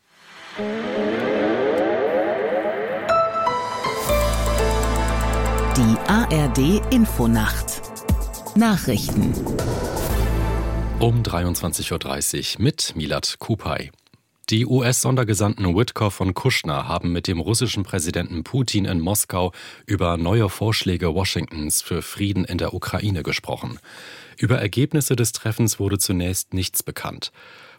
Die A R D-Infonacht. Nachrichten. Um dreiundzwanzig Uhr dreißig mit Milad Kupay. Die U S-Sondergesandten Witkoff und Kushner haben mit dem russischen Präsidenten Putin in Moskau über neue Vorschläge Washingtons für Frieden in der Ukraine gesprochen. Über Ergebnisse des Treffens wurde zunächst nichts bekannt.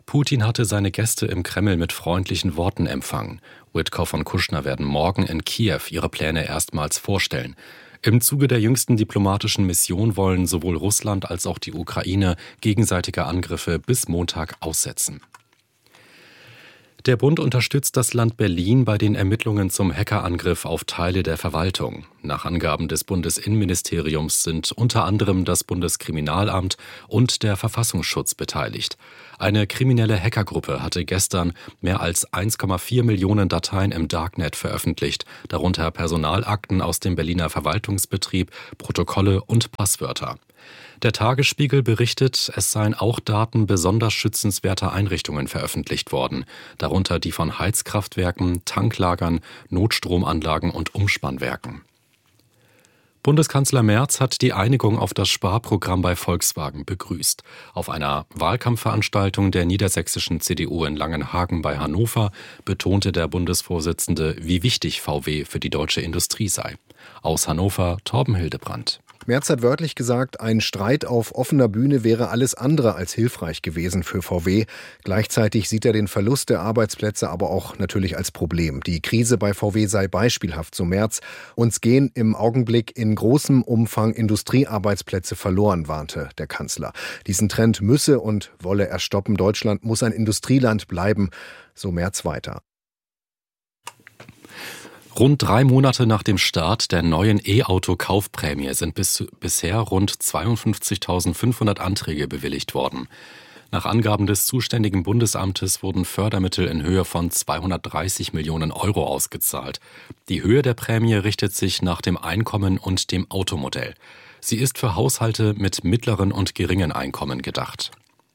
Putin hatte seine Gäste im Kreml mit freundlichen Worten empfangen. Witkow und Kushner werden morgen in Kiew ihre Pläne erstmals vorstellen. Im Zuge der jüngsten diplomatischen Mission wollen sowohl Russland als auch die Ukraine gegenseitige Angriffe bis Montag aussetzen. Der Bund unterstützt das Land Berlin bei den Ermittlungen zum Hackerangriff auf Teile der Verwaltung. Nach Angaben des Bundesinnenministeriums sind unter anderem das Bundeskriminalamt und der Verfassungsschutz beteiligt. Eine kriminelle Hackergruppe hatte gestern mehr als eins Komma vier Millionen Dateien im Darknet veröffentlicht, darunter Personalakten aus dem Berliner Verwaltungsbetrieb, Protokolle und Passwörter. Der Tagesspiegel berichtet, es seien auch Daten besonders schützenswerter Einrichtungen veröffentlicht worden, darunter die von Heizkraftwerken, Tanklagern, Notstromanlagen und Umspannwerken. Bundeskanzler Merz hat die Einigung auf das Sparprogramm bei Volkswagen begrüßt. Auf einer Wahlkampfveranstaltung der niedersächsischen C D U in Langenhagen bei Hannover betonte der Bundesvorsitzende, wie wichtig V W für die deutsche Industrie sei. Aus Hannover Torben Hildebrandt. Merz hat wörtlich gesagt, ein Streit auf offener Bühne wäre alles andere als hilfreich gewesen für V W. Gleichzeitig sieht er den Verlust der Arbeitsplätze aber auch natürlich als Problem. Die Krise bei V W sei beispielhaft, so Merz. Uns gehen im Augenblick in großem Umfang Industriearbeitsplätze verloren, warnte der Kanzler. Diesen Trend müsse und wolle er stoppen. Deutschland muss ein Industrieland bleiben, so Merz weiter. Rund drei Monate nach dem Start der neuen E-Auto-Kaufprämie sind bis, bisher rund zweiundfünfzigtausendfünfhundert Anträge bewilligt worden. Nach Angaben des zuständigen Bundesamtes wurden Fördermittel in Höhe von zweihundertdreißig Millionen Euro ausgezahlt. Die Höhe der Prämie richtet sich nach dem Einkommen und dem Automodell. Sie ist für Haushalte mit mittleren und geringen Einkommen gedacht.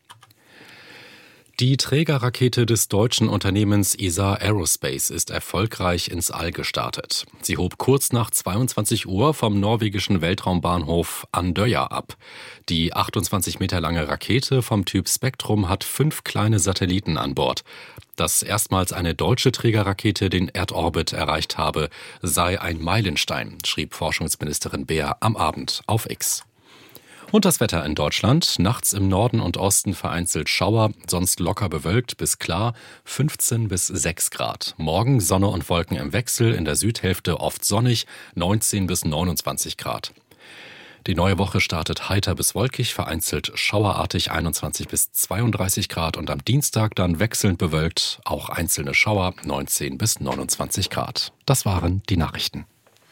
Die Trägerrakete des deutschen Unternehmens E S A Aerospace ist erfolgreich ins All gestartet. Sie hob kurz nach zweiundzwanzig Uhr vom norwegischen Weltraumbahnhof Andøya ab. Die achtundzwanzig Meter lange Rakete vom Typ Spektrum hat fünf kleine Satelliten an Bord. Dass erstmals eine deutsche Trägerrakete den Erdorbit erreicht habe, sei ein Meilenstein, schrieb Forschungsministerin Beer am Abend auf X. Und das Wetter in Deutschland. Nachts im Norden und Osten vereinzelt Schauer, sonst locker bewölkt bis klar, fünfzehn bis sechs Grad. Morgen Sonne und Wolken im Wechsel, in der Südhälfte oft sonnig, neunzehn bis neunundzwanzig Grad. Die neue Woche startet heiter bis wolkig, vereinzelt schauerartig einundzwanzig bis zweiunddreißig Grad und am Dienstag dann wechselnd bewölkt, auch einzelne Schauer, neunzehn bis neunundzwanzig Grad. Das waren die Nachrichten.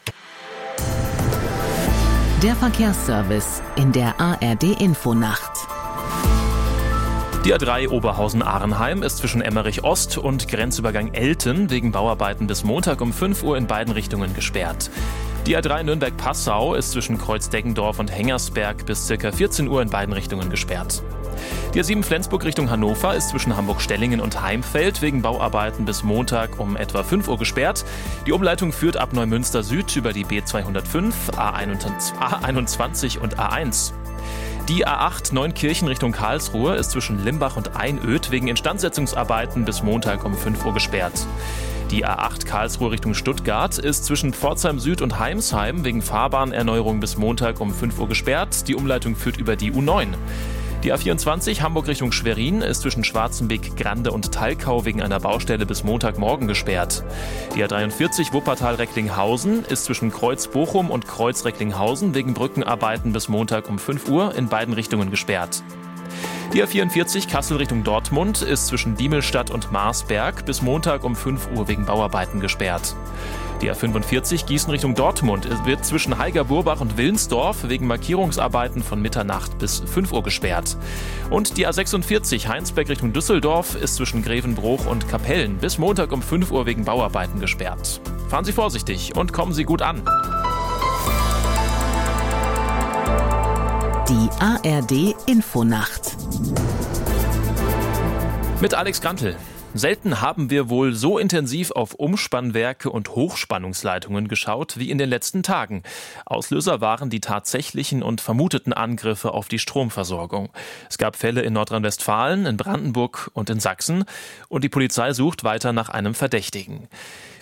Der Verkehrsservice in der A R D-Infonacht. Die A drei Oberhausen-Arnheim ist zwischen Emmerich Ost und Grenzübergang Elten wegen Bauarbeiten bis Montag um fünf Uhr in beiden Richtungen gesperrt. Die A drei Nürnberg-Passau ist zwischen Kreuz-Deggendorf und Hengersberg bis ca. vierzehn Uhr in beiden Richtungen gesperrt. Die A sieben Flensburg Richtung Hannover ist zwischen Hamburg-Stellingen und Heimfeld wegen Bauarbeiten bis Montag um etwa fünf Uhr gesperrt. Die Umleitung führt ab Neumünster Süd über die B zweihundertfünf, A einundzwanzig und A eins. Die A acht Neunkirchen Richtung Karlsruhe ist zwischen Limbach und Einöd wegen Instandsetzungsarbeiten bis Montag um fünf Uhr gesperrt. Die A acht Karlsruhe Richtung Stuttgart ist zwischen Pforzheim Süd und Heimsheim wegen Fahrbahnerneuerung bis Montag um fünf Uhr gesperrt. Die Umleitung führt über die U neun. Die A vierundzwanzig Hamburg Richtung Schwerin ist zwischen Schwarzenbeek, Grande und Talkau wegen einer Baustelle bis Montagmorgen gesperrt. Die A dreiundvierzig Wuppertal-Recklinghausen ist zwischen Kreuz-Bochum und Kreuz-Recklinghausen wegen Brückenarbeiten bis Montag um fünf Uhr in beiden Richtungen gesperrt. Die A vierundvierzig Kassel Richtung Dortmund ist zwischen Diemelstadt und Marsberg bis Montag um fünf Uhr wegen Bauarbeiten gesperrt. Die A fünfundvierzig Gießen Richtung Dortmund wird zwischen Heiger-Burbach und Willensdorf wegen Markierungsarbeiten von Mitternacht bis fünf Uhr gesperrt. Und die A sechsundvierzig Heinsberg Richtung Düsseldorf ist zwischen Grevenbruch und Kapellen bis Montag um fünf Uhr wegen Bauarbeiten gesperrt. Fahren Sie vorsichtig und kommen Sie gut an. Die A R D-Infonacht. Mit Alex Grantel. Selten haben wir wohl so intensiv auf Umspannwerke und Hochspannungsleitungen geschaut wie in den letzten Tagen. Auslöser waren die tatsächlichen und vermuteten Angriffe auf die Stromversorgung. Es gab Fälle in Nordrhein-Westfalen, in Brandenburg und in Sachsen und die Polizei sucht weiter nach einem Verdächtigen.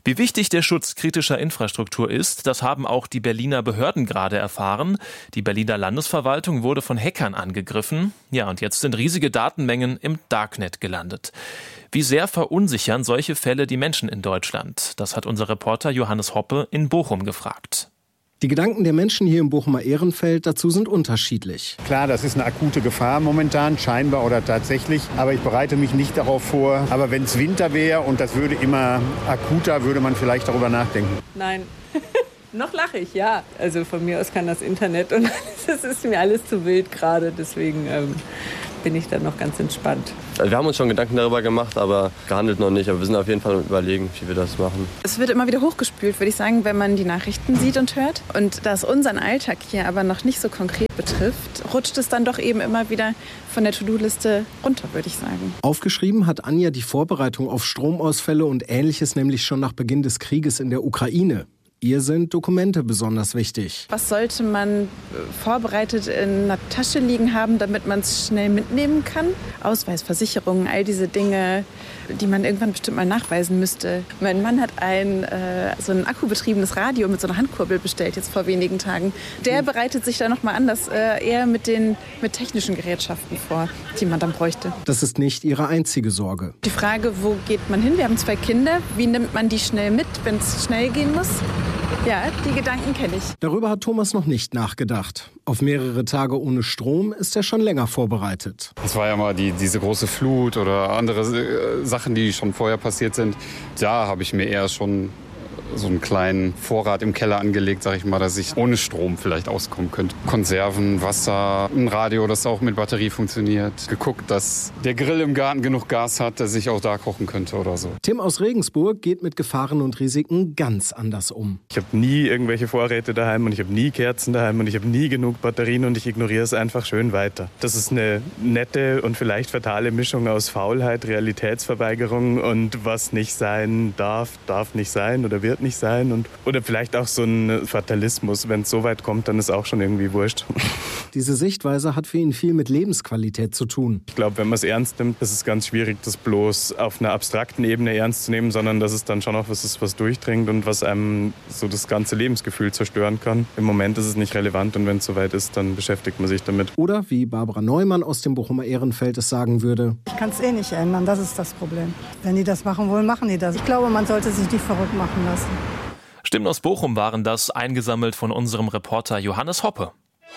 Wie wichtig der Schutz kritischer Infrastruktur ist, das haben auch die Berliner Behörden gerade erfahren. Die Berliner Landesverwaltung wurde von Hackern angegriffen. Ja, und jetzt sind riesige Datenmengen im Darknet gelandet. Wie sehr verunsichern solche Fälle die Menschen in Deutschland? Das hat unser Reporter Johannes Hoppe in Bochum gefragt. Die Gedanken der Menschen hier im Bochumer Ehrenfeld dazu sind unterschiedlich. Klar, das ist eine akute Gefahr momentan, scheinbar oder tatsächlich. Aber ich bereite mich nicht darauf vor. Aber wenn es Winter wäre und das würde immer akuter, würde man vielleicht darüber nachdenken. Nein. Noch lache ich, ja. Also von mir aus kann das Internet und das ist mir alles zu wild gerade. Deswegen ähm, bin ich dann noch ganz entspannt. Wir haben uns schon Gedanken darüber gemacht, aber gehandelt noch nicht. Aber wir sind auf jeden Fall überlegen, wie wir das machen. Es wird immer wieder hochgespült, würde ich sagen, wenn man die Nachrichten sieht und hört. Und da es unseren Alltag hier aber noch nicht so konkret betrifft, rutscht es dann doch eben immer wieder von der To-Do-Liste runter, würde ich sagen. Aufgeschrieben hat Anja die Vorbereitung auf Stromausfälle und Ähnliches nämlich schon nach Beginn des Krieges in der Ukraine. Ihr sind Dokumente besonders wichtig. Was sollte man vorbereitet in einer Tasche liegen haben, damit man es schnell mitnehmen kann? Ausweis, Versicherungen, all diese Dinge, die man irgendwann bestimmt mal nachweisen müsste. Mein Mann hat ein, äh, so ein akkubetriebenes Radio mit so einer Handkurbel bestellt, jetzt vor wenigen Tagen. Der bereitet sich da noch mal anders äh, eher mit den mit technischen Gerätschaften vor, die man dann bräuchte. Das ist nicht Ihre einzige Sorge. Die Frage, wo geht man hin? Wir haben zwei Kinder. Wie nimmt man die schnell mit, wenn es schnell gehen muss? Ja, die Gedanken kenne ich. Darüber hat Thomas noch nicht nachgedacht. Auf mehrere Tage ohne Strom ist er schon länger vorbereitet. Es war ja mal die, diese große Flut oder andere äh, Sachen, die schon vorher passiert sind. Da habe ich mir eher schon so einen kleinen Vorrat im Keller angelegt, sag ich mal, dass ich ohne Strom vielleicht auskommen könnte. Konserven, Wasser, ein Radio, das auch mit Batterie funktioniert. Geguckt, dass der Grill im Garten genug Gas hat, dass ich auch da kochen könnte oder so. Tim aus Regensburg geht mit Gefahren und Risiken ganz anders um. Ich habe nie irgendwelche Vorräte daheim und ich habe nie Kerzen daheim und ich habe nie genug Batterien und ich ignoriere es einfach schön weiter. Das ist eine nette und vielleicht fatale Mischung aus Faulheit, Realitätsverweigerung und was nicht sein darf, darf nicht sein oder wird nicht sein und oder vielleicht auch so ein Fatalismus, wenn es so weit kommt, dann ist auch schon irgendwie wurscht. Diese Sichtweise hat für ihn viel mit Lebensqualität zu tun. Ich glaube, wenn man es ernst nimmt, ist es ganz schwierig, das bloß auf einer abstrakten Ebene ernst zu nehmen, sondern dass es dann schon auch was ist, was durchdringt und was einem so das ganze Lebensgefühl zerstören kann. Im Moment ist es nicht relevant und wenn es soweit ist, dann beschäftigt man sich damit. Oder wie Barbara Neumann aus dem Bochumer Ehrenfeld es sagen würde: Ich kann es eh nicht ändern, das ist das Problem. Wenn die das machen wollen, machen die das. Ich glaube, man sollte sich nicht verrückt machen lassen. Stimmen aus Bochum waren das, eingesammelt von unserem Reporter Johannes Hoppe.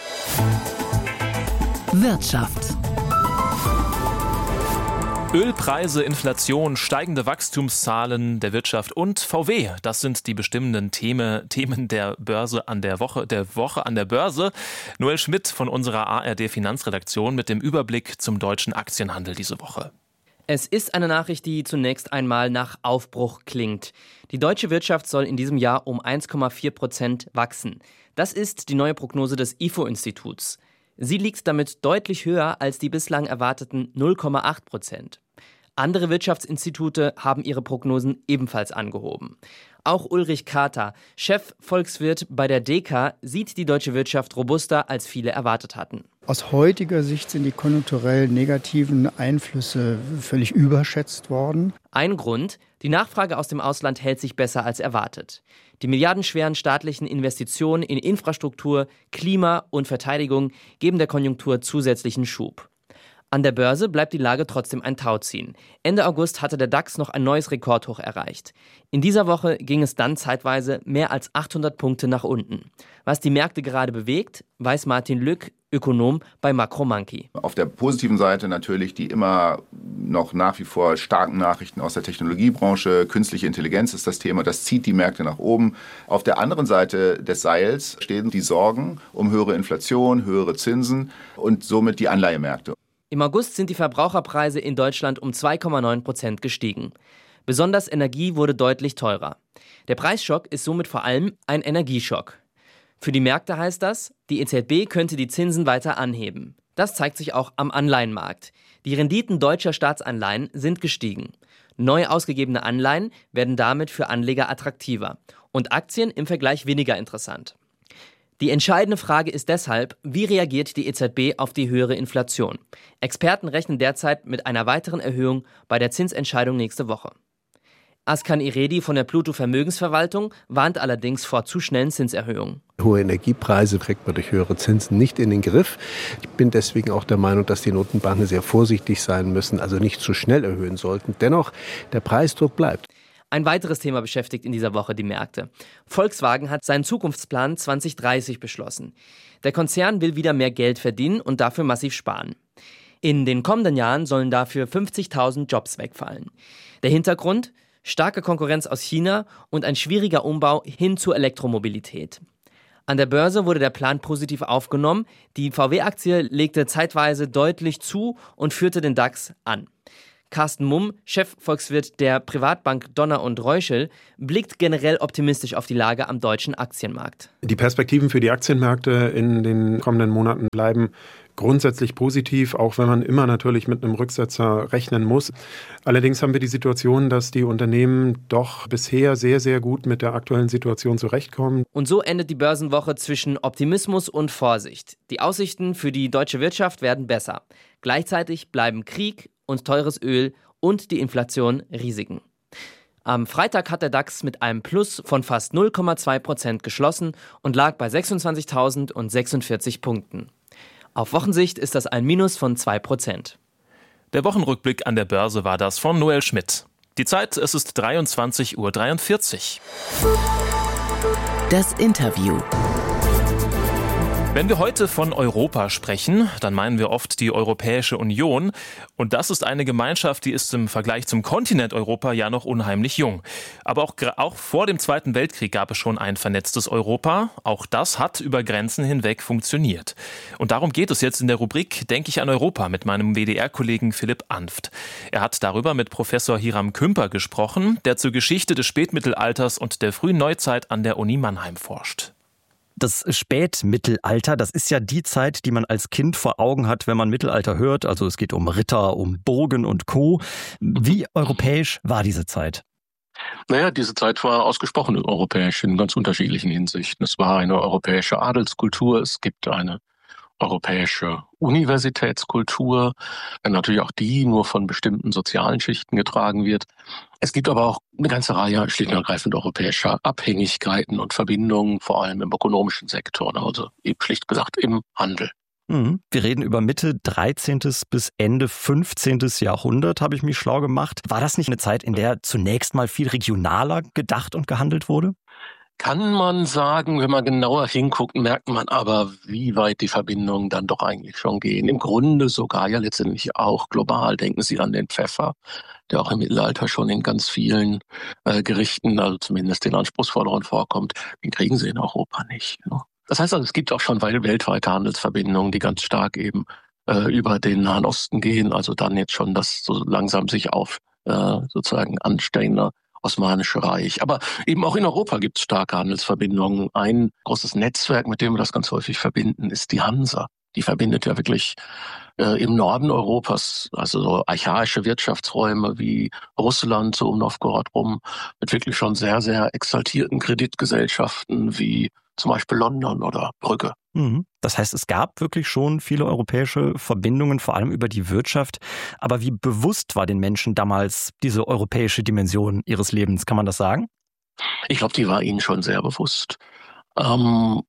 Wirtschaft. Ölpreise, Inflation, steigende Wachstumszahlen der Wirtschaft und V W. Das sind die bestimmenden Themen, Themen der Börse an der Woche, der Woche an der Börse. Noel Schmidt von unserer A R D Finanzredaktion mit dem Überblick zum deutschen Aktienhandel diese Woche. Es ist eine Nachricht, die zunächst einmal nach Aufbruch klingt. Die deutsche Wirtschaft soll in diesem Jahr um eins Komma vier Prozent wachsen. Das ist die neue Prognose des I F O-Instituts. Sie liegt damit deutlich höher als die bislang erwarteten null Komma acht Prozent. Andere Wirtschaftsinstitute haben ihre Prognosen ebenfalls angehoben. Auch Ulrich Kater, Chef-Volkswirt bei der D E K A, sieht die deutsche Wirtschaft robuster, als viele erwartet hatten. Aus heutiger Sicht sind die konjunkturell negativen Einflüsse völlig überschätzt worden. Ein Grund: Die Nachfrage aus dem Ausland hält sich besser als erwartet. Die milliardenschweren staatlichen Investitionen in Infrastruktur, Klima und Verteidigung geben der Konjunktur zusätzlichen Schub. An der Börse bleibt die Lage trotzdem ein Tauziehen. Ende August hatte der DAX noch ein neues Rekordhoch erreicht. In dieser Woche ging es dann zeitweise mehr als achthundert Punkte nach unten. Was die Märkte gerade bewegt, weiß Martin Lück, Ökonom bei Makromonkey. Auf der positiven Seite natürlich die immer noch nach wie vor starken Nachrichten aus der Technologiebranche. Künstliche Intelligenz ist das Thema, das zieht die Märkte nach oben. Auf der anderen Seite des Seils stehen die Sorgen um höhere Inflation, höhere Zinsen und somit die Anleihemärkte. Im August sind die Verbraucherpreise in Deutschland um zwei Komma neun Prozent gestiegen. Besonders Energie wurde deutlich teurer. Der Preisschock ist somit vor allem ein Energieschock. Für die Märkte heißt das, die E Z B könnte die Zinsen weiter anheben. Das zeigt sich auch am Anleihenmarkt. Die Renditen deutscher Staatsanleihen sind gestiegen. Neu ausgegebene Anleihen werden damit für Anleger attraktiver und Aktien im Vergleich weniger interessant. Die entscheidende Frage ist deshalb, wie reagiert die E Z B auf die höhere Inflation? Experten rechnen derzeit mit einer weiteren Erhöhung bei der Zinsentscheidung nächste Woche. Askan Iredi von der Pluto Vermögensverwaltung warnt allerdings vor zu schnellen Zinserhöhungen. Hohe Energiepreise kriegt man durch höhere Zinsen nicht in den Griff. Ich bin deswegen auch der Meinung, dass die Notenbanken sehr vorsichtig sein müssen, also nicht zu schnell erhöhen sollten. Dennoch, der Preisdruck bleibt. Ein weiteres Thema beschäftigt in dieser Woche die Märkte. Volkswagen hat seinen Zukunftsplan zwanzig dreißig beschlossen. Der Konzern will wieder mehr Geld verdienen und dafür massiv sparen. In den kommenden Jahren sollen dafür fünfzigtausend Jobs wegfallen. Der Hintergrund? Starke Konkurrenz aus China und ein schwieriger Umbau hin zur Elektromobilität. An der Börse wurde der Plan positiv aufgenommen. Die V W-Aktie legte zeitweise deutlich zu und führte den DAX an. Carsten Mumm, Chefvolkswirt der Privatbank Donner und Reuschel, blickt generell optimistisch auf die Lage am deutschen Aktienmarkt. Die Perspektiven für die Aktienmärkte in den kommenden Monaten bleiben grundsätzlich positiv, auch wenn man immer natürlich mit einem Rücksetzer rechnen muss. Allerdings haben wir die Situation, dass die Unternehmen doch bisher sehr, sehr gut mit der aktuellen Situation zurechtkommen. Und so endet die Börsenwoche zwischen Optimismus und Vorsicht. Die Aussichten für die deutsche Wirtschaft werden besser. Gleichzeitig bleiben Krieg und teures Öl und die Inflation Risiken. Am Freitag hat der DAX mit einem Plus von fast null Komma zwei Prozent geschlossen und lag bei sechsundzwanzigtausendsechsundvierzig Punkten. Auf Wochensicht ist das ein Minus von zwei Prozent. Der Wochenrückblick an der Börse war das von Noel Schmidt. Die Zeit, es ist dreiundzwanzig Uhr dreiundvierzig. Das Interview. Wenn wir heute von Europa sprechen, dann meinen wir oft die Europäische Union. Und das ist eine Gemeinschaft, die ist im Vergleich zum Kontinent Europa ja noch unheimlich jung. Aber auch, auch vor dem Zweiten Weltkrieg gab es schon ein vernetztes Europa. Auch das hat über Grenzen hinweg funktioniert. Und darum geht es jetzt in der Rubrik Denke ich an Europa mit meinem W D R-Kollegen Philipp Anft. Er hat darüber mit Professor Hiram Kümper gesprochen, der zur Geschichte des Spätmittelalters und der frühen Neuzeit an der Uni Mannheim forscht. Das Spätmittelalter, das ist ja die Zeit, die man als Kind vor Augen hat, wenn man Mittelalter hört. Also es geht um Ritter, um Burgen und Co. Wie europäisch war diese Zeit? Naja, diese Zeit war ausgesprochen europäisch in ganz unterschiedlichen Hinsichten. Es war eine europäische Adelskultur, es gibt eine europäische Universitätskultur, wenn natürlich auch die nur von bestimmten sozialen Schichten getragen wird. Es gibt aber auch eine ganze Reihe schlicht und ergreifend europäischer Abhängigkeiten und Verbindungen, vor allem im ökonomischen Sektor, also eben schlicht gesagt im Handel. Mhm. Wir reden über Mitte dreizehnten bis Ende fünfzehnten Jahrhundert, habe ich mich schlau gemacht. War das nicht eine Zeit, in der zunächst mal viel regionaler gedacht und gehandelt wurde? Kann man sagen, wenn man genauer hinguckt, merkt man aber, wie weit die Verbindungen dann doch eigentlich schon gehen. Im Grunde sogar ja letztendlich auch global. Denken Sie an den Pfeffer, der auch im Mittelalter schon in ganz vielen äh, Gerichten, also zumindest den anspruchsvolleren vorkommt. Den kriegen Sie in Europa nicht. Ne? Das heißt also, es gibt auch schon weltweite Handelsverbindungen, die ganz stark eben äh, über den Nahen Osten gehen. Also dann jetzt schon das so langsam sich auf äh, sozusagen anstehende Osmanische Reich. Aber eben auch in Europa gibt es starke Handelsverbindungen. Ein großes Netzwerk, mit dem wir das ganz häufig verbinden, ist die Hansa. Die verbindet ja wirklich äh, im Norden Europas, also so archaische Wirtschaftsräume wie Russland, so um Novgorod rum, mit wirklich schon sehr, sehr exaltierten Kreditgesellschaften wie zum Beispiel London oder Brügge. Das heißt, es gab wirklich schon viele europäische Verbindungen, vor allem über die Wirtschaft. Aber wie bewusst war den Menschen damals diese europäische Dimension ihres Lebens? Kann man das sagen? Ich glaube, die war ihnen schon sehr bewusst. Ähm,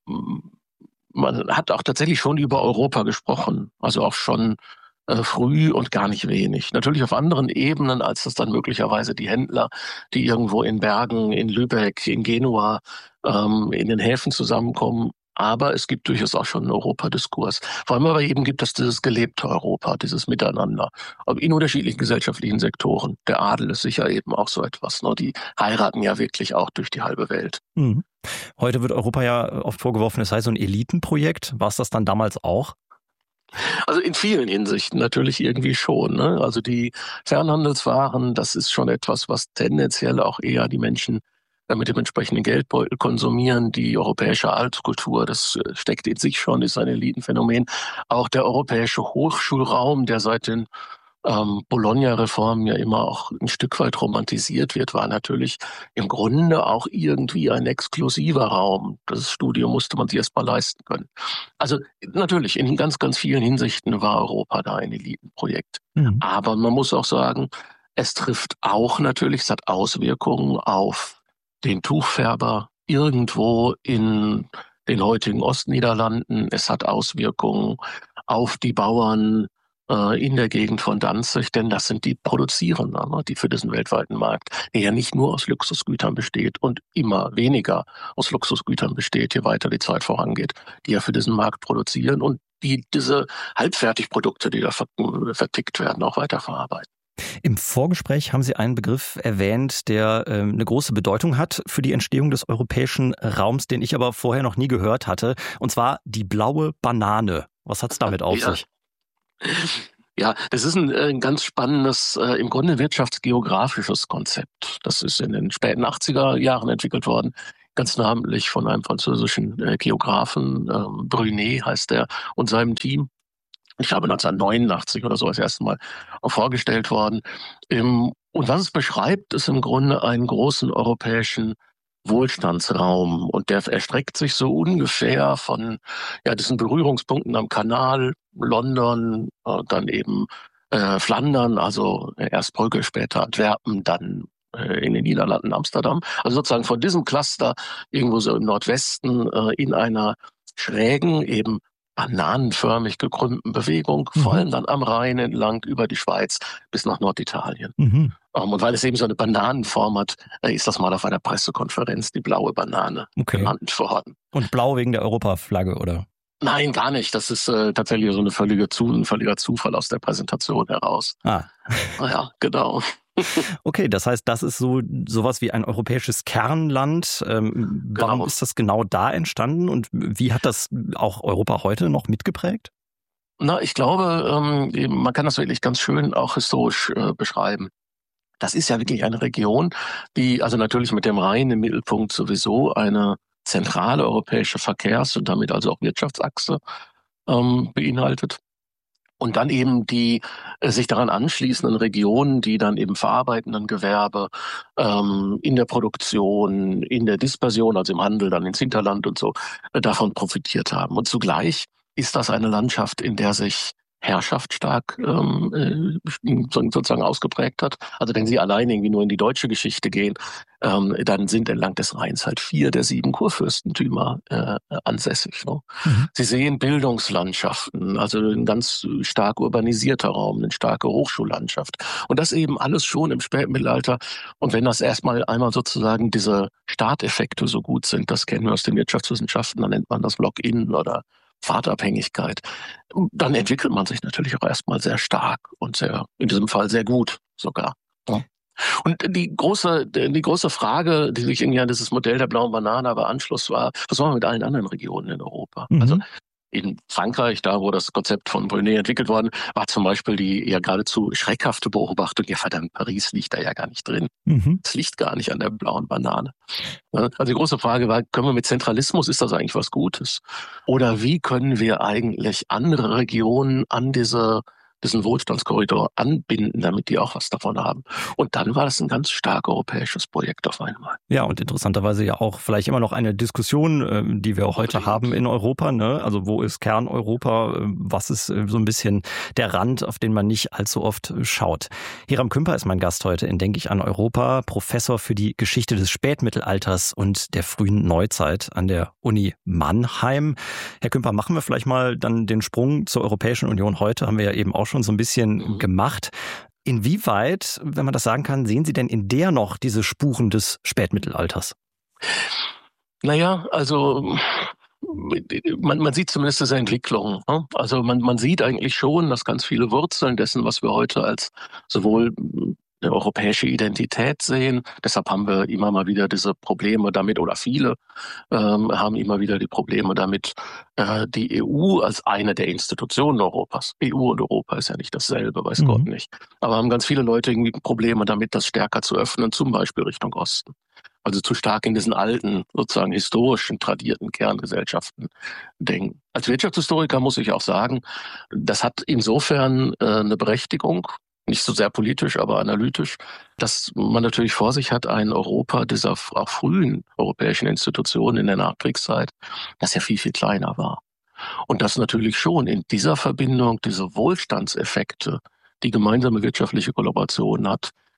man hat auch tatsächlich schon über Europa gesprochen, also auch schon äh, früh und gar nicht wenig. Natürlich auf anderen Ebenen, als das dann möglicherweise die Händler, die irgendwo in Bergen, in Lübeck, in Genua, ähm, in den Häfen zusammenkommen. Aber es gibt durchaus auch schon einen Europadiskurs. Vor allem aber eben gibt es dieses gelebte Europa, dieses Miteinander. Aber in unterschiedlichen gesellschaftlichen Sektoren. Der Adel ist sicher eben auch so etwas. Ne? Die heiraten ja wirklich auch durch die halbe Welt. Mhm. Heute wird Europa ja oft vorgeworfen, es sei so ein Elitenprojekt. War es das dann damals auch? Also in vielen Hinsichten natürlich irgendwie schon. Ne? Also die Fernhandelswaren, das ist schon etwas, was tendenziell auch eher die Menschen mit dem entsprechenden Geldbeutel konsumieren. Die europäische Altkultur, das steckt in sich schon, ist ein Elitenphänomen. Auch der europäische Hochschulraum, der seit den ähm, Bologna-Reformen ja immer auch ein Stück weit romantisiert wird, war natürlich im Grunde auch irgendwie ein exklusiver Raum. Das Studium musste man sich erst mal leisten können. Also natürlich, in ganz, ganz vielen Hinsichten war Europa da ein Elitenprojekt. Mhm. Aber man muss auch sagen, Es trifft auch natürlich, es hat Auswirkungen auf den Tuchfärber irgendwo in den heutigen Ostniederlanden. Es hat Auswirkungen auf die Bauern äh, in der Gegend von Danzig, denn das sind die Produzierenden, ne, die für diesen weltweiten Markt, der ja nicht nur aus Luxusgütern besteht und immer weniger aus Luxusgütern besteht, je weiter die Zeit vorangeht, die ja für diesen Markt produzieren und die diese Halbfertigprodukte, die da vertickt werden, auch weiterverarbeiten. Im Vorgespräch haben Sie einen Begriff erwähnt, der äh, eine große Bedeutung hat für die Entstehung des europäischen Raums, den ich aber vorher noch nie gehört hatte, und zwar die blaue Banane. Was hat es damit auf ja. sich? Ja, das ist ein, ein ganz spannendes, äh, im Grunde wirtschaftsgeografisches Konzept. Das ist in den späten achtziger Jahren entwickelt worden, ganz namentlich von einem französischen äh, Geografen, äh, Brunet heißt er, und seinem Team. Ich habe neunzehnhundertneunundachtzig oder so das erste Mal vorgestellt worden. Und was es beschreibt, ist im Grunde einen großen europäischen Wohlstandsraum. Und der erstreckt sich so ungefähr von ja, diesen Berührungspunkten am Kanal, London, dann eben äh, Flandern, also erst Brügge, später Antwerpen, dann äh, in den Niederlanden Amsterdam. Also sozusagen von diesem Cluster irgendwo so im Nordwesten äh, in einer schrägen, eben bananenförmig gekrümmten Bewegung, mhm. vor allem dann am Rhein entlang über die Schweiz bis nach Norditalien. Mhm. Um, und weil es eben so eine Bananenform hat, ist das mal auf einer Pressekonferenz die blaue Banane okay. genannt worden. Und blau wegen der Europaflagge, oder? Nein, gar nicht. Das ist äh, tatsächlich so eine völlige Zu- ein völliger Zufall aus der Präsentation heraus. Ah. Ja, genau. Okay, das heißt, das ist so sowas wie ein europäisches Kernland. Ähm, genau. Warum ist das genau da entstanden und wie hat das auch Europa heute noch mitgeprägt? Na, ich glaube, ähm, man kann das wirklich ganz schön auch historisch äh, beschreiben. Das ist ja wirklich eine Region, die also natürlich mit dem Rhein im Mittelpunkt sowieso eine zentrale europäische Verkehrs- und damit also auch Wirtschaftsachse ähm, beinhaltet. Und dann eben die äh, sich daran anschließenden Regionen, die dann eben verarbeitenden Gewerbe ähm, in der Produktion, in der Dispersion, also im Handel, dann ins Hinterland und so, äh, davon profitiert haben. Und zugleich ist das eine Landschaft, in der sich Herrschaft stark ähm, sozusagen ausgeprägt hat. Also wenn Sie allein irgendwie nur in die deutsche Geschichte gehen, ähm, dann sind entlang des Rheins halt vier der sieben Kurfürstentümer äh, ansässig. Ne? Mhm. Sie sehen Bildungslandschaften, also ein ganz stark urbanisierter Raum, eine starke Hochschullandschaft. Und das eben alles schon im Spätmittelalter. Und wenn das erstmal einmal sozusagen diese Starteffekte so gut sind, das kennen wir aus den Wirtschaftswissenschaften, dann nennt man das Lock-in oder Pfadabhängigkeit, dann entwickelt man sich natürlich auch erstmal sehr stark und sehr, in diesem Fall sehr gut sogar. Ja. Und die große, die große Frage, die sich irgendwie an dieses Modell der blauen Banane aber anschloss, war, was machen wir mit allen anderen Regionen in Europa? Mhm. Also in Frankreich, da wo das Konzept von Brunet entwickelt worden, war zum Beispiel die ja geradezu schreckhafte Beobachtung, ja verdammt, Paris liegt da ja gar nicht drin. Mhm. Es liegt gar nicht an der blauen Banane. Also die große Frage war, können wir mit Zentralismus, ist das eigentlich was Gutes? Oder wie können wir eigentlich andere Regionen an diese diesen Wohlstandskorridor anbinden, damit die auch was davon haben. Und dann war das ein ganz stark europäisches Projekt auf einmal. Ja, und interessanterweise ja auch vielleicht immer noch eine Diskussion, die wir heute haben in Europa. Ne? Also wo ist Kerneuropa? Was ist so ein bisschen der Rand, auf den man nicht allzu oft schaut? Hiram Kümper ist mein Gast heute in Denk ich an Europa, Professor für die Geschichte des Spätmittelalters und der frühen Neuzeit an der Uni Mannheim. Herr Kümper, machen wir vielleicht mal dann den Sprung zur Europäischen Union heute, haben wir ja eben auch schon so ein bisschen gemacht. Inwieweit, wenn man das sagen kann, sehen Sie denn in der noch diese Spuren des Spätmittelalters? Naja, also man, man sieht zumindest diese Entwicklung. Ne? Also man, man sieht eigentlich schon, dass ganz viele Wurzeln dessen, was wir heute als sowohl eine europäische Identität sehen. Deshalb haben wir immer mal wieder diese Probleme damit, oder viele ähm, haben immer wieder die Probleme damit, äh, die E U als eine der Institutionen Europas. E U und Europa ist ja nicht dasselbe, weiß mhm. Gott nicht. Aber haben ganz viele Leute irgendwie Probleme damit, das stärker zu öffnen, zum Beispiel Richtung Osten. Also zu stark in diesen alten, sozusagen historischen, tradierten Kerngesellschaften denken. Als Wirtschaftshistoriker muss ich auch sagen, das hat insofern äh, eine Berechtigung, nicht so sehr politisch, aber analytisch, dass man natürlich vor sich hat, ein Europa dieser auch frühen europäischen Institutionen in der Nachkriegszeit, das ja viel, viel kleiner war. Und das natürlich schon in dieser Verbindung diese Wohlstandseffekte, die gemeinsame wirtschaftliche Kollaboration hat,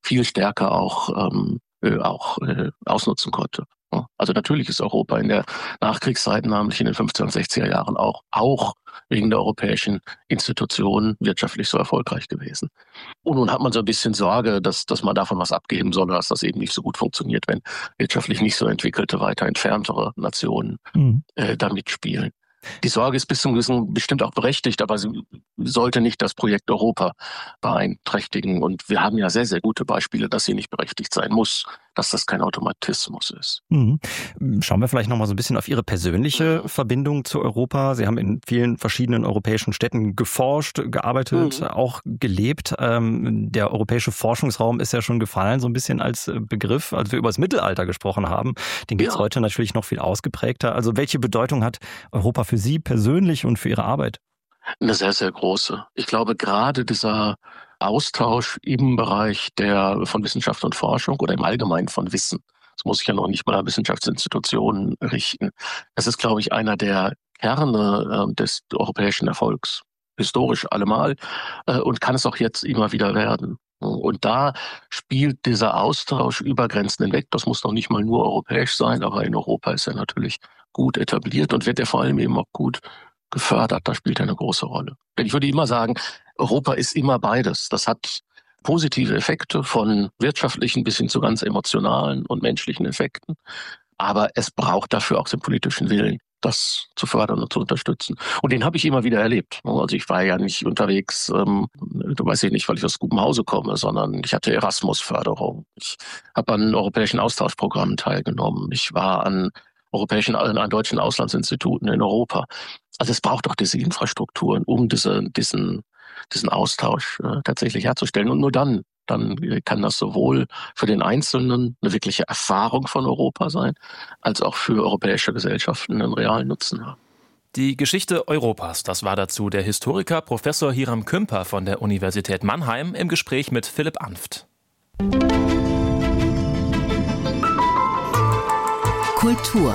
viel stärker auch, ähm, äh, auch äh, ausnutzen konnte. Also natürlich ist Europa in der Nachkriegszeit, namentlich in den fünfziger und sechziger Jahren auch, auch wegen der europäischen Institutionen wirtschaftlich so erfolgreich gewesen. Und nun hat man so ein bisschen Sorge, dass, dass man davon was abgeben soll, dass das eben nicht so gut funktioniert, wenn wirtschaftlich nicht so entwickelte, weiter entferntere Nationen mhm. äh, da mitspielen. Die Sorge ist bis zum gewissen bestimmt auch berechtigt, aber sie sollte nicht das Projekt Europa beeinträchtigen. Und wir haben ja sehr, sehr gute Beispiele, dass sie nicht berechtigt sein muss, dass das kein Automatismus ist. Mhm. Schauen wir vielleicht noch mal so ein bisschen auf Ihre persönliche Verbindung zu Europa. Sie haben in vielen verschiedenen europäischen Städten geforscht, gearbeitet, mhm. auch gelebt. Der europäische Forschungsraum ist ja schon gefallen, so ein bisschen als Begriff, als wir über das Mittelalter gesprochen haben. Den gibt es ja heute natürlich noch viel ausgeprägter. Also welche Bedeutung hat Europa für Sie persönlich und für Ihre Arbeit? Eine sehr, sehr große. Ich glaube, gerade dieser Austausch im Bereich der von Wissenschaft und Forschung oder im Allgemeinen von Wissen, das muss ich ja noch nicht mal an Wissenschaftsinstitutionen richten, das ist, glaube ich, einer der Kerne äh, des europäischen Erfolgs, historisch allemal, äh, und kann es auch jetzt immer wieder werden. Und da spielt dieser Austausch über Grenzen hinweg, das muss noch nicht mal nur europäisch sein, aber in Europa ist er natürlich gut etabliert und wird er vor allem eben auch gut gefördert. Da spielt er eine große Rolle. Denn ich würde immer sagen, Europa ist immer beides. Das hat positive Effekte von wirtschaftlichen bis hin zu ganz emotionalen und menschlichen Effekten. Aber es braucht dafür auch den politischen Willen, das zu fördern und zu unterstützen. Und den habe ich immer wieder erlebt. Also ich war ja nicht unterwegs, ähm, du weißt ja nicht, weil ich aus gutem Hause komme, sondern ich hatte Erasmus-Förderung. Ich habe an europäischen Austauschprogrammen teilgenommen. Ich war an europäischen, an deutschen Auslandsinstituten in Europa. Also es braucht doch diese Infrastrukturen, um diese, diesen, diesen Austausch äh, tatsächlich herzustellen. Und nur dann, dann kann das sowohl für den Einzelnen eine wirkliche Erfahrung von Europa sein, als auch für europäische Gesellschaften einen realen Nutzen haben. Die Geschichte Europas, das war dazu der Historiker Professor Hiram Kümper von der Universität Mannheim im Gespräch mit Philipp Anft. Kultur.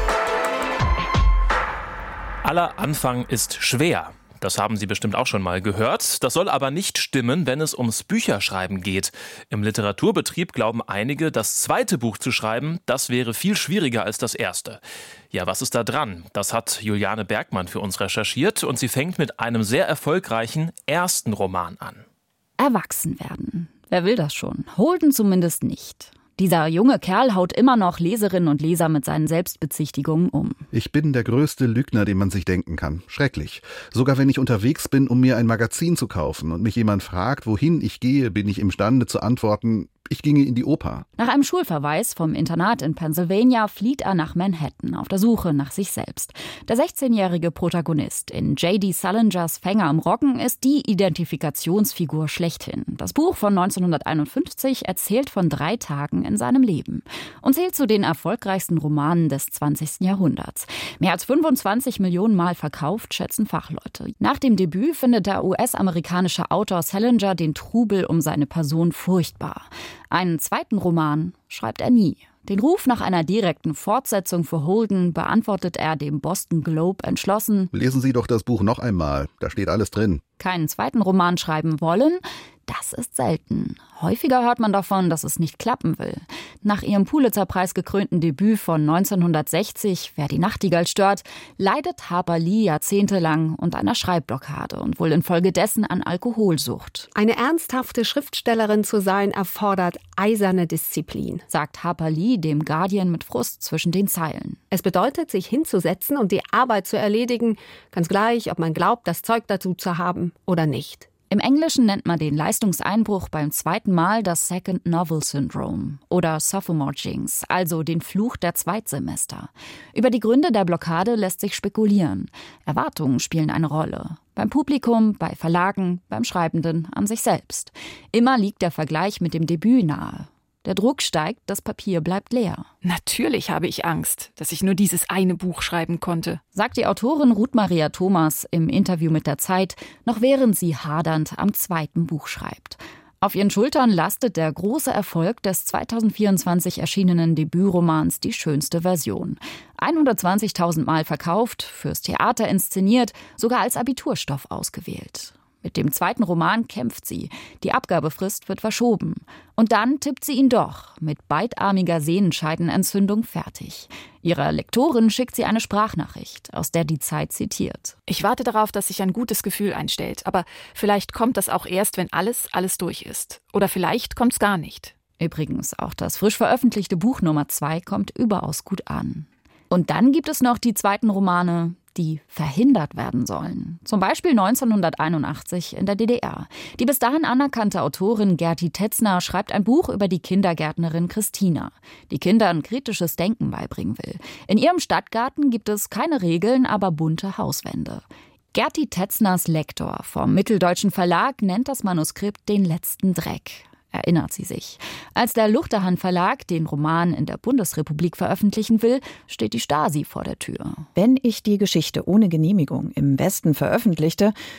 Aller Anfang ist schwer. Das haben Sie bestimmt auch schon mal gehört. Das soll aber nicht stimmen, wenn es ums Bücherschreiben geht. Im Literaturbetrieb glauben einige, das zweite Buch zu schreiben, das wäre viel schwieriger als das erste. Ja, was ist da dran? Das hat Juliane Bergmann für uns recherchiert und sie fängt mit einem sehr erfolgreichen ersten Roman an. Erwachsen werden. Wer will das schon? Holden zumindest nicht. Dieser junge Kerl haut immer noch Leserinnen und Leser mit seinen Selbstbezichtigungen um. Ich bin der größte Lügner, den man sich denken kann. Schrecklich. Sogar wenn ich unterwegs bin, um mir ein Magazin zu kaufen und mich jemand fragt, wohin ich gehe, bin ich imstande zu antworten, ich ginge in die Oper. Nach einem Schulverweis vom Internat in Pennsylvania flieht er nach Manhattan auf der Suche nach sich selbst. Der sechzehnjährige Protagonist in J D Salingers Fänger im Roggen ist die Identifikationsfigur schlechthin. Das Buch von neunzehnhunderteinundfünfzig erzählt von drei Tagen in seinem Leben und zählt zu den erfolgreichsten Romanen des zwanzigsten Jahrhunderts. Mehr als fünfundzwanzig Millionen Mal verkauft, schätzen Fachleute. Nach dem Debüt findet der U S-amerikanische Autor Salinger den Trubel um seine Person furchtbar. Einen zweiten Roman schreibt er nie. Den Ruf nach einer direkten Fortsetzung für Holden beantwortet er dem Boston Globe entschlossen: Lesen Sie doch das Buch noch einmal, da steht alles drin. Keinen zweiten Roman schreiben wollen, das ist selten. Häufiger hört man davon, dass es nicht klappen will. Nach ihrem Pulitzer-Preis gekrönten Debüt von neunzehnhundertsechzig, Wer die Nachtigall stört, leidet Harper Lee jahrzehntelang unter einer Schreibblockade und wohl infolgedessen an Alkoholsucht. Eine ernsthafte Schriftstellerin zu sein, erfordert eiserne Disziplin, sagt Harper Lee dem Guardian mit Frust zwischen den Zeilen. Es bedeutet, sich hinzusetzen und die Arbeit zu erledigen, ganz gleich, ob man glaubt, das Zeug dazu zu haben oder nicht. Im Englischen nennt man den Leistungseinbruch beim zweiten Mal das Second Novel Syndrome oder Sophomore Jinx, also den Fluch der Zweitsemester. Über die Gründe der Blockade lässt sich spekulieren. Erwartungen spielen eine Rolle. Beim Publikum, bei Verlagen, beim Schreibenden, an sich selbst. Immer liegt der Vergleich mit dem Debüt nahe. Der Druck steigt, das Papier bleibt leer. Natürlich habe ich Angst, dass ich nur dieses eine Buch schreiben konnte, sagt die Autorin Ruth Maria Thomas im Interview mit der Zeit, noch während sie hadernd am zweiten Buch schreibt. Auf ihren Schultern lastet der große Erfolg des zweitausendvierundzwanzig erschienenen Debütromans Die schönste Version. hundertzwanzigtausend Mal verkauft, fürs Theater inszeniert, sogar als Abiturstoff ausgewählt. Mit dem zweiten Roman kämpft sie. Die Abgabefrist wird verschoben. Und dann tippt sie ihn doch mit beidarmiger Sehenscheidenentzündung fertig. Ihrer Lektorin schickt sie eine Sprachnachricht, aus der die Zeit zitiert. Ich warte darauf, dass sich ein gutes Gefühl einstellt. Aber vielleicht kommt das auch erst, wenn alles, alles durch ist. Oder vielleicht kommt's gar nicht. Übrigens, auch das frisch veröffentlichte Buch Nummer zwei kommt überaus gut an. Und dann gibt es noch die zweiten Romane, die verhindert werden sollen. Zum Beispiel neunzehnhunderteinundachtzig in der D D R. Die bis dahin anerkannte Autorin Gerti Tetzner schreibt ein Buch über die Kindergärtnerin Christina, die Kindern kritisches Denken beibringen will. In ihrem Stadtgarten gibt es keine Regeln, aber bunte Hauswände. Gerti Tetzners Lektor vom Mitteldeutschen Verlag nennt das Manuskript den letzten Dreck. Erinnert sie sich. Als der Luchterhand Verlag den Roman in der Bundesrepublik veröffentlichen will, steht die Stasi vor der Tür. Wenn ich die Geschichte ohne Genehmigung im Westen veröffentlichte,